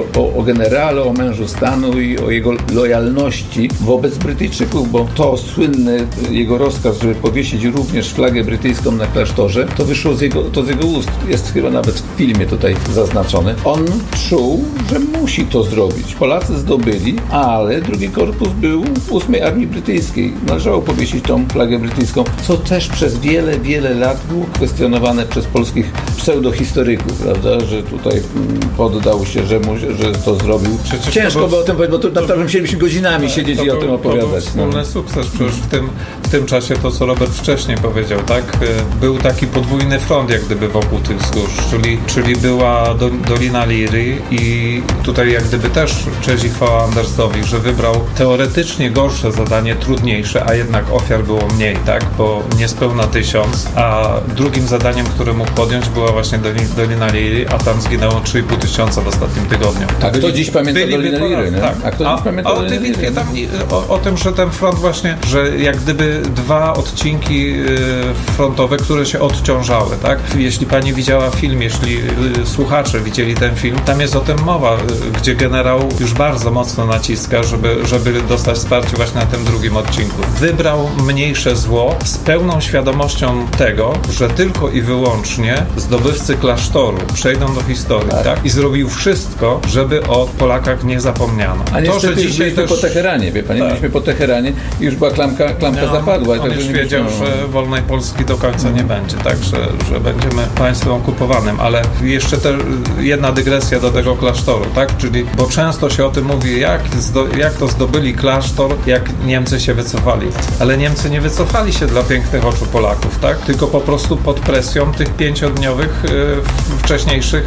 o generale, o mężu stanu i o jego lojalności wobec Brytyjczyków, bo to słynny jego rozkaz, żeby powiesić również flagę brytyjską na klasztorze, to wyszło z jego ust. Jest chyba nawet w filmie tutaj zaznaczone. On czuł, że musi to zrobić. Polacy zdobyli, ale drugi korpus był w 8 Armii Brytyjskiej. Należało powiesić tą flagę brytyjską, co też przez wiele lat było kwestionowane przez polskich pseudohistoryków, prawda, że tutaj poddał się, że to zrobił.
Przecież
ciężko by o tym powiedzieć, bo to naprawdę musielibyśmy godzinami siedzieć i o tym opowiadać. To był
wspólny sukces. Przecież w tym czasie to, co Robert wcześniej powiedział, tak? Był taki podwójny front, jak gdyby wokół tych wzgórz, czyli była Dolina Liry i tutaj jak gdyby też cześć i chwała Andersowi, że wybrał teoretycznie gorsze zadanie, trudniejsze, a jednak ofiar było mniej, tak? Bo niespełna 1000, a drugim zadaniem, które mógł podjąć, była właśnie Dolina Liry, a tam zginęło 3500 w ostatnim tygodniu.
Tak, kto dziś pamięta Dolinę Liry, nie?
Tak. A kto dziś pamięta o tej bitwie tam, o tym, że ten front właśnie, że jak gdyby 2 odcinki frontowe, które się odciążały, tak? Jeśli pani widziała film, jeśli słuchacze widzieli ten film, tam jest o tym mowa, gdzie generał już bardzo mocno naciska, żeby dostać wsparcie właśnie na tym drugim odcinku. Wybrał mniejsze zło z pełną świadomością tego, że tylko i wyłącznie zdobywcy klasztoru przejdą do historii, tak? I zrobił wszystko, żeby o Polakach nie zapomniano.
A niestety że dzisiaj byliśmy po Teheranie, wie pani, byliśmy po Teheranie i już była klamka zapadła.
On już wiedział, że wolnej Polski do końca nie będzie, tak, że będziemy państwem okupowanym, ale jeszcze jedna dygresja do tego klasztoru, tak, czyli, bo często się o tym mówi, jak to zdobyli klasztor, jak Niemcy się wycofali, ale Niemcy nie wycofali się dla pięknych oczu Polaków, tak, tylko po prostu pod presją tych 5-dniowych wcześniejszych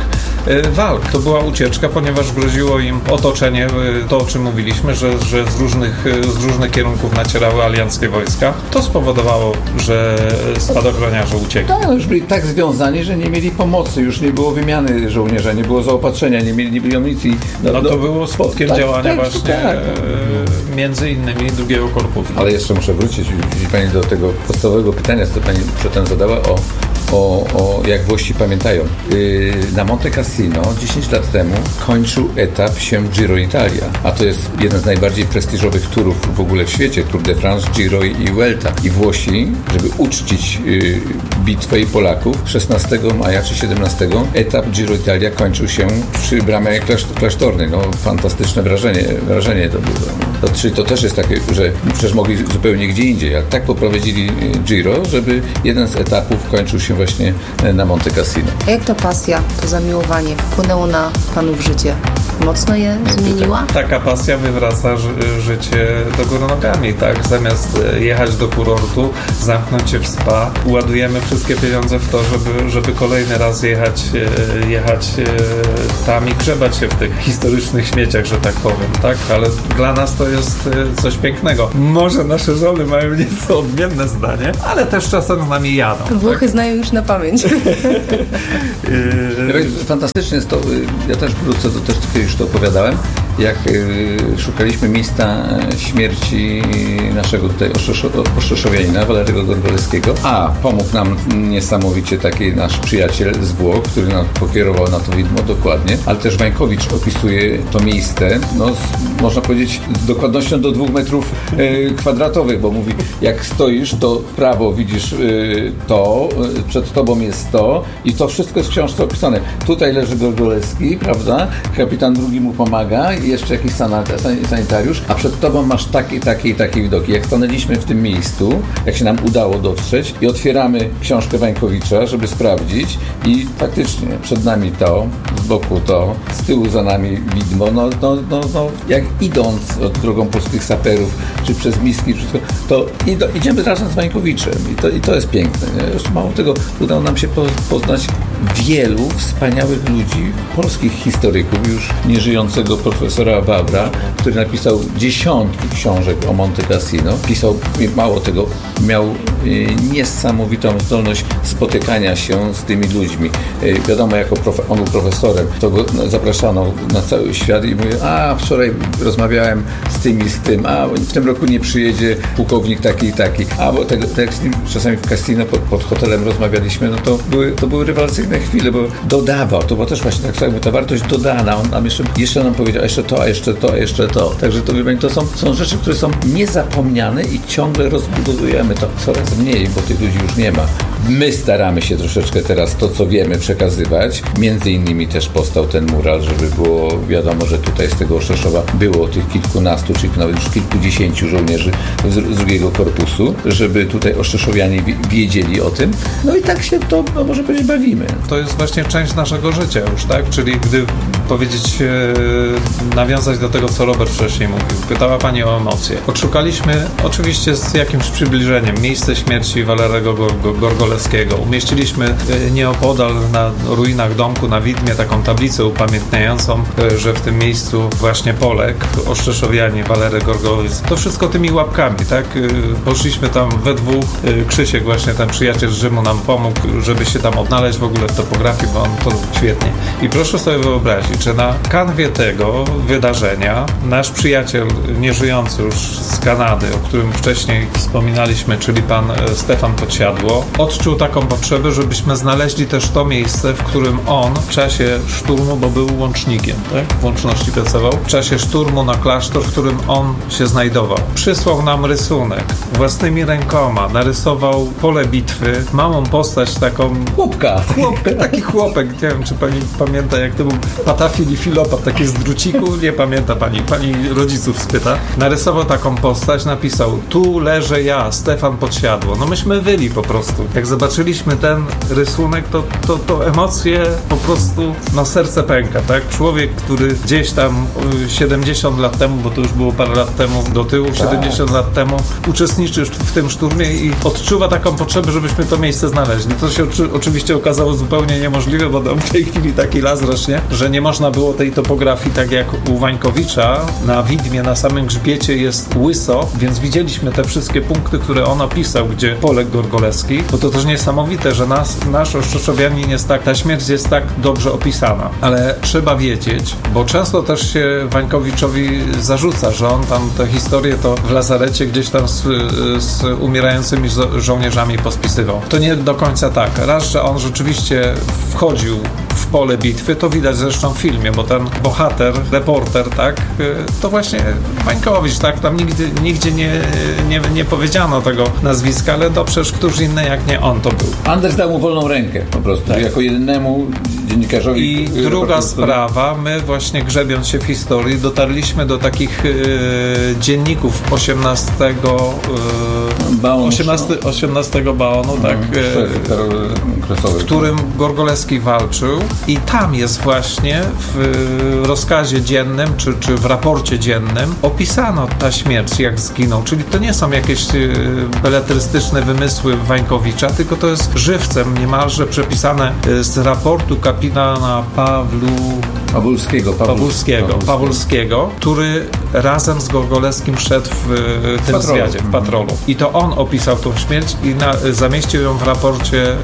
walk. To była ucieczka, ponieważ groziło im otoczenie, to o czym mówiliśmy, że z różnych kierunków nacierały alianckie wojska. To spowodowało, że spadochroniarze uciekli.
Tak, już byli tak związani, że nie mieli pomocy, już nie było wymiany żołnierza, nie było zaopatrzenia, nie mieli amunicji.
To było skutkiem działania właśnie między innymi drugiego korpusu.
Ale jeszcze muszę wrócić, Pani, do tego podstawowego pytania, co Pani przedtem zadała o jak Włosi pamiętają. Na Monte Cassino 10 lat temu kończył etap się Giro Italia, a to jest jeden z najbardziej prestiżowych turów w ogóle w świecie, Tour de France, Giro i Vuelta. I Włosi, żeby uczcić bitwę i Polaków, 16 maja czy 17 etap Giro Italia kończył się przy bramie klasztornej. No, fantastyczne wrażenie to było. Czyli to też jest takie, że przecież mogli zupełnie gdzie indziej, ale tak poprowadzili Giro, żeby jeden z etapów kończył się właśnie na Monte Cassino.
A jak ta pasja, to zamiłowanie wpłynęło na Panów życie? Mocno je zmieniła?
Taka pasja wywraca życie do góry nogami, tak? Zamiast jechać do kurortu, zamknąć się w spa, ładujemy wszystkie pieniądze w to, żeby kolejny raz jechać tam i grzebać się w tych historycznych śmieciach, że tak powiem, tak? Ale dla nas to jest coś pięknego. Może nasze żony mają nieco odmienne zdanie, ale też czasem z nami jadą.
Włochy tak? Znają już na pamięć.
Fantastycznie jest to, ja też wrócę do też już to opowiadałem, jak szukaliśmy miejsca śmierci naszego tutaj oszczeszowianina, Walerego Gorgolewskiego, a pomógł nam niesamowicie taki nasz przyjaciel z Włoch, który nam pokierował na to widmo dokładnie, ale też Wańkowicz opisuje to miejsce, no można powiedzieć z dokładnością do 2 metrów kwadratowych, bo mówi, jak stoisz, to w prawo widzisz to, przed tobą jest to i to wszystko jest w książce opisane. Tutaj leży Gorgolewski, prawda? Kapitan drugi mu pomaga i jeszcze jakiś sanitariusz, a przed tobą masz takie widoki. Jak stanęliśmy w tym miejscu, jak się nam udało dotrzeć i otwieramy książkę Wańkowicza, żeby sprawdzić i faktycznie przed nami to, z boku to, z tyłu za nami widmo, no jak idąc drogą polskich saperów, czy przez Miski, wszystko, to idziemy razem z Wańkowiczem i to jest piękne. Nie? Jeszcze mało tego, udało nam się poznać wielu wspaniałych ludzi, polskich historyków, już nieżyjącego profesora Wawra, który napisał dziesiątki książek o Monte Cassino. Pisał, mało tego, miał niesamowitą zdolność spotykania się z tymi ludźmi. Wiadomo, jako on był profesorem, to go zapraszano na cały świat i mówię, wczoraj rozmawiałem z tym, w tym roku nie przyjedzie pułkownik taki i taki, bo tak jak z nim czasami w Cassino pod hotelem rozmawialiśmy, no to były rewelacyjne chwile, bo dodawał, to było też właśnie tak samo, ta wartość dodana, on nam jeszcze nam powiedział, a jeszcze to. Także to są rzeczy, które są niezapomniane i ciągle rozbudowujemy to coraz mniej, bo tych ludzi już nie ma. My staramy się troszeczkę teraz to, co wiemy, przekazywać. Między innymi też powstał ten mural, żeby było wiadomo, że tutaj z tego Oszczeszowa było tych kilkunastu, czy nawet już kilkudziesięciu żołnierzy z drugiego korpusu, żeby tutaj oszczeszowianie wiedzieli o tym. No i tak się to, może powiedzieć, bawimy.
To jest właśnie część naszego życia już, tak? Czyli gdy nawiązać do tego, co Robert wcześniej mówił. Pytała Pani o emocje. Odszukaliśmy, oczywiście z jakimś przybliżeniem, miejsce śmierci Walerego Gorgolewskiego. Umieściliśmy nieopodal na ruinach domku na Widmie taką tablicę upamiętniającą, że w tym miejscu właśnie Polek, oszczeszowianie, Walery Gorgolewski. To wszystko tymi łapkami, tak? Poszliśmy tam we dwóch. Krzysiek, właśnie ten przyjaciel z Rzymu, nam pomógł, żeby się tam odnaleźć w ogóle w topografii, bo on to świetnie. I proszę sobie wyobrazić, że na kanwie tego wydarzenia nasz przyjaciel, nieżyjący już z Kanady, o którym wcześniej wspominaliśmy, czyli pan Stefan Podsiadło, odczuł taką potrzebę, żebyśmy znaleźli też to miejsce, w którym on w czasie szturmu, bo był łącznikiem, tak? W łączności pracował, w czasie szturmu na klasztor, w którym on się znajdował. Przysłał nam rysunek, własnymi rękoma narysował pole bitwy, małą postać taką... Taki chłopek, nie wiem, czy pani pamięta, jak to był Patafil i Filopat, takie z druciku, nie pamięta pani rodziców spyta. Narysował taką postać, napisał, tu leżę ja, Stefan Podsiadło. No myśmy wyli po prostu, Jak zobaczyliśmy ten rysunek, to emocje po prostu, serce pęka, tak? Człowiek, który gdzieś tam 70 lat temu, bo to już było parę lat temu do tyłu, 70 lat temu uczestniczy w tym szturmie i odczuwa taką potrzebę, żebyśmy to miejsce znaleźli. To się oczywiście okazało zupełnie niemożliwe, bo w tej chwili taki las rośnie, że nie można było tej topografii, tak jak u Wańkowicza, na widmie, na samym grzbiecie jest łyso, więc widzieliśmy te wszystkie punkty, które on opisał, gdzie poległ Gorgolewski, bo to też niesamowite, że nasz Ostrzeszowianin jest tak, ta śmierć jest tak dobrze opisana, ale trzeba wiedzieć, bo często też się Wańkowiczowi zarzuca, że on tam te historie to w lazarecie gdzieś tam z umierającymi żołnierzami pospisywał. To nie do końca tak. Raz, że on rzeczywiście wchodził w pole bitwy, to widać zresztą w filmie, bo ten bohater, reporter, tak, to właśnie Wańkowicz, tak, tam nigdzie nie powiedziano tego nazwiska, ale to przecież któż inny jak nie on to był.
Anders dał mu wolną rękę po prostu, tak. Jako jedynemu dziennikarzowi.
I druga sprawa, my właśnie grzebiąc się w historii, dotarliśmy do takich dzienników 18 Baonu, tak, w którym Gorgolewski walczył i tam jest właśnie w rozkazie dziennym, czy w raporcie dziennym opisano ta śmierć, jak zginął, czyli to nie są jakieś beletrystyczne wymysły Wańkowicza, tylko to jest żywcem niemalże przepisane z raportu kapitana Pawulskiego, który razem z Gorgolewskim szedł w tym zwiadzie, w patrolu. I to on opisał tą śmierć i zamieścił ją w raporcie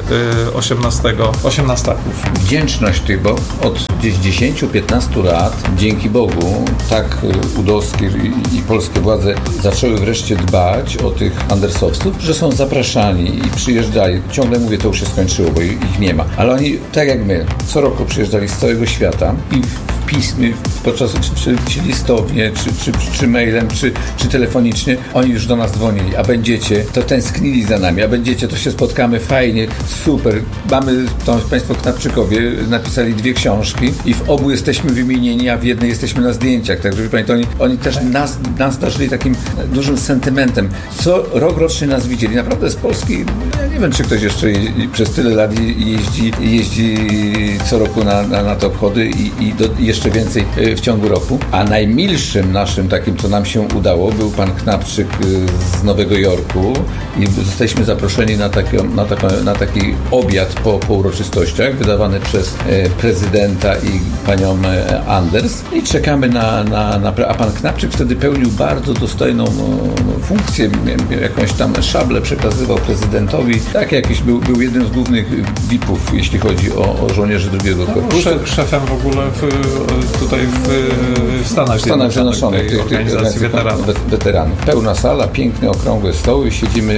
18. Wdzięczność
tych, bo od gdzieś 10-15 lat, dzięki Bogu, tak udowskie i polskie władze zaczęły wreszcie dbać o tych andersowców, że są zapraszani i przyjeżdżali. Ciągle mówię, to już się skończyło, bo ich nie ma. Ale oni, tak jak my, co roku przyjeżdżali z całego świata i w piśmie, podczas czy listownie, czy mailem, czy telefonicznie, oni już do nas dzwonili, a będziecie, to tęsknili za nami, a będziecie, to się spotkamy, fajnie, super. Mamy, to Państwo Knapczykowie napisali 2 książki i w obu jesteśmy wymienieni, a w jednej jesteśmy na zdjęciach, także wie Pani, oni też nas darzyli takim dużym sentymentem. Co rok rocznie nas widzieli, naprawdę z Polski, ja nie wiem, czy ktoś jeszcze przez tyle lat jeździ co roku na te obchody i jeszcze więcej w ciągu roku. A najmilszym naszym takim, co nam się udało, był pan Knapczyk z Nowego Jorku i zostaliśmy zaproszeni na taki obiad po uroczystościach wydawany przez prezydenta i panią Anders i czekamy a pan Knapczyk wtedy pełnił bardzo dostojną funkcję, jakąś tam szablę przekazywał prezydentowi, tak jakiś był jednym z głównych VIP-ów, jeśli chodzi o żołnierzy drugiego korpusu.
Szefem w ogóle tutaj w Stanach Zjednoczonych, tej organizacji
weteranów. Pełna sala, piękne, okrągłe stoły, siedzimy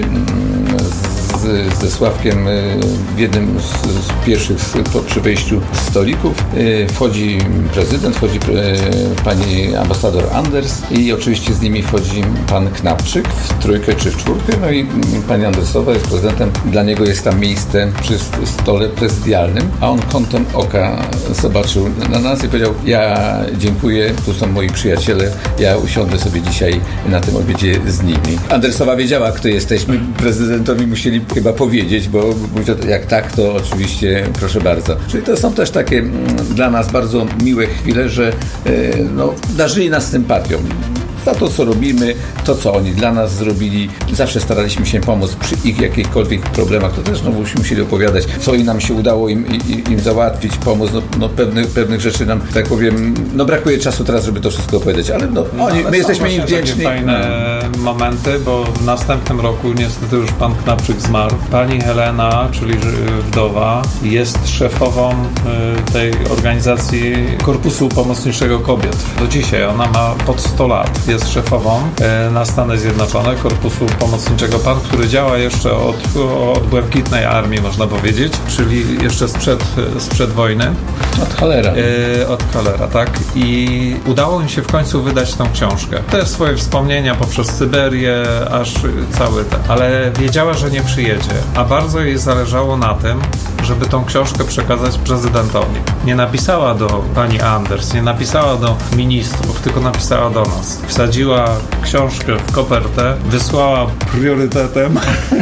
ze Sławkiem w jednym z pierwszych przy wejściu stolików. Wchodzi prezydent, wchodzi pani ambasador Anders i oczywiście z nimi wchodzi pan Knapczyk w 3 czy w 4. No i pani Andersowa jest prezydentem. Dla niego jest tam miejsce przy stole prezydialnym, a on kątem oka zobaczył na nas i powiedział: ja dziękuję, tu są moi przyjaciele, ja usiądę sobie dzisiaj na tym obiedzie z nimi. Andersowa wiedziała, kto jesteśmy. Prezydentowi musieli chyba powiedzieć, bo jak tak, to oczywiście proszę bardzo. Czyli to są też takie dla nas bardzo miłe chwile, że darzyli nas sympatią. Za to, co robimy, to, co oni dla nas zrobili. Zawsze staraliśmy się pomóc przy ich jakichkolwiek problemach. To też byśmy musieli opowiadać, co nam się udało im załatwić, pomóc. Pewnych rzeczy nam, tak powiem, brakuje czasu teraz, żeby to wszystko opowiedzieć, ale my jesteśmy im wdzięczni.
Fajne momenty, bo w następnym roku niestety już pan Knapczyk zmarł. Pani Helena, czyli wdowa, jest szefową tej organizacji Korpusu Pomocniczego Kobiet. Do dzisiaj ona ma pod 100 lat. Jest szefową na Stany Zjednoczone Korpusu Pomocniczego PAN, który działa jeszcze od Błękitnej Armii, można powiedzieć, czyli jeszcze sprzed wojny.
Od Halera.
Od Halera, tak. I udało im się w końcu wydać tą książkę. Te swoje wspomnienia poprzez Syberię, aż cały ten. Ale wiedziała, że nie przyjedzie. A bardzo jej zależało na tym, żeby tą książkę przekazać prezydentowi. Nie napisała do pani Anders, nie napisała do ministrów, tylko napisała do nas. Wsadziła książkę w kopertę, wysłała priorytetem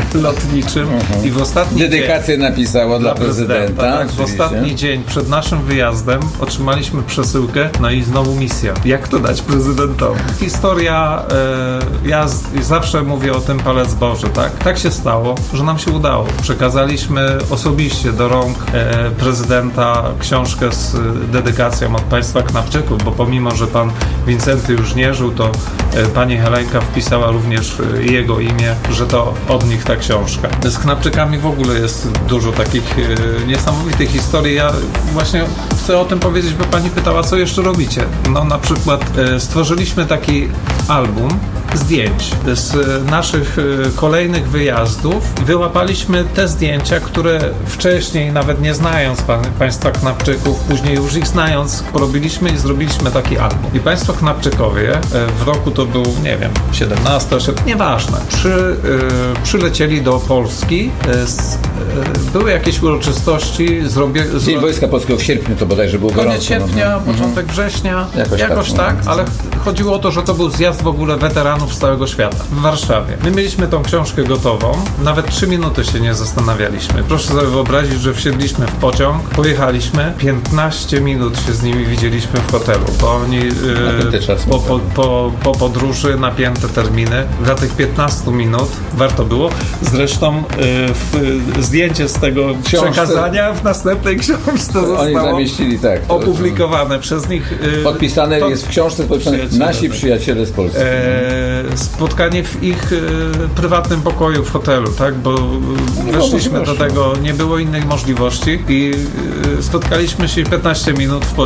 lotniczym i w ostatni
Dedykację napisała dla prezydenta.
Tak, w ostatni dzień przed naszym wyjazdem otrzymaliśmy przesyłkę, no i znowu misja. Jak to dać prezydentowi? Historia, ja zawsze mówię o tym palec Boży, tak? Tak się stało, że nam się udało. Przekazaliśmy osobiście do rąk prezydenta książkę z dedykacją od państwa Knapczyków, bo pomimo, że pan Wincenty już nie żył, to pani Helenka wpisała również jego imię, że to od nich ta książka. Z Knapczykami w ogóle jest dużo takich niesamowitych historii. Ja właśnie chcę o tym powiedzieć, bo pani pytała, co jeszcze robicie. No na przykład stworzyliśmy taki album zdjęć z naszych kolejnych wyjazdów. Wyłapaliśmy te zdjęcia, które wcześniej, nawet nie znając państwa Knapczyków, później już ich znając, porobiliśmy i zrobiliśmy taki album. I państwo Knapczykowie w roku to był, nie wiem, 17, nieważne, przylecieli do Polski, były jakieś uroczystości,
Dzień Wojska Polskiego w sierpniu to bodajże było gorąco.
Koniec sierpnia, początek września, jakoś tak, ale chodziło o to, że to był zjazd w ogóle weteranów z całego świata w Warszawie. My mieliśmy tą książkę gotową, nawet 3 minuty się nie zastanawialiśmy. Proszę sobie wyobrazić, że wsiedliśmy w pociąg, pojechaliśmy, 15 minut się z nimi widzieliśmy w hotelu, bo oni po podróży napięte terminy, dla tych 15 minut warto było. Zresztą zdjęcie z tego przekazania w następnej książce zostało
oni zamieścili, tak,
opublikowane przez nich.
Podpisane jest w książce podpisane nasi przyjaciele z Polski.
Spotkanie w ich prywatnym pokoju w hotelu, tak? Bo weszliśmy do tego, nie było innej możliwości i spotkaliśmy się 15 minut w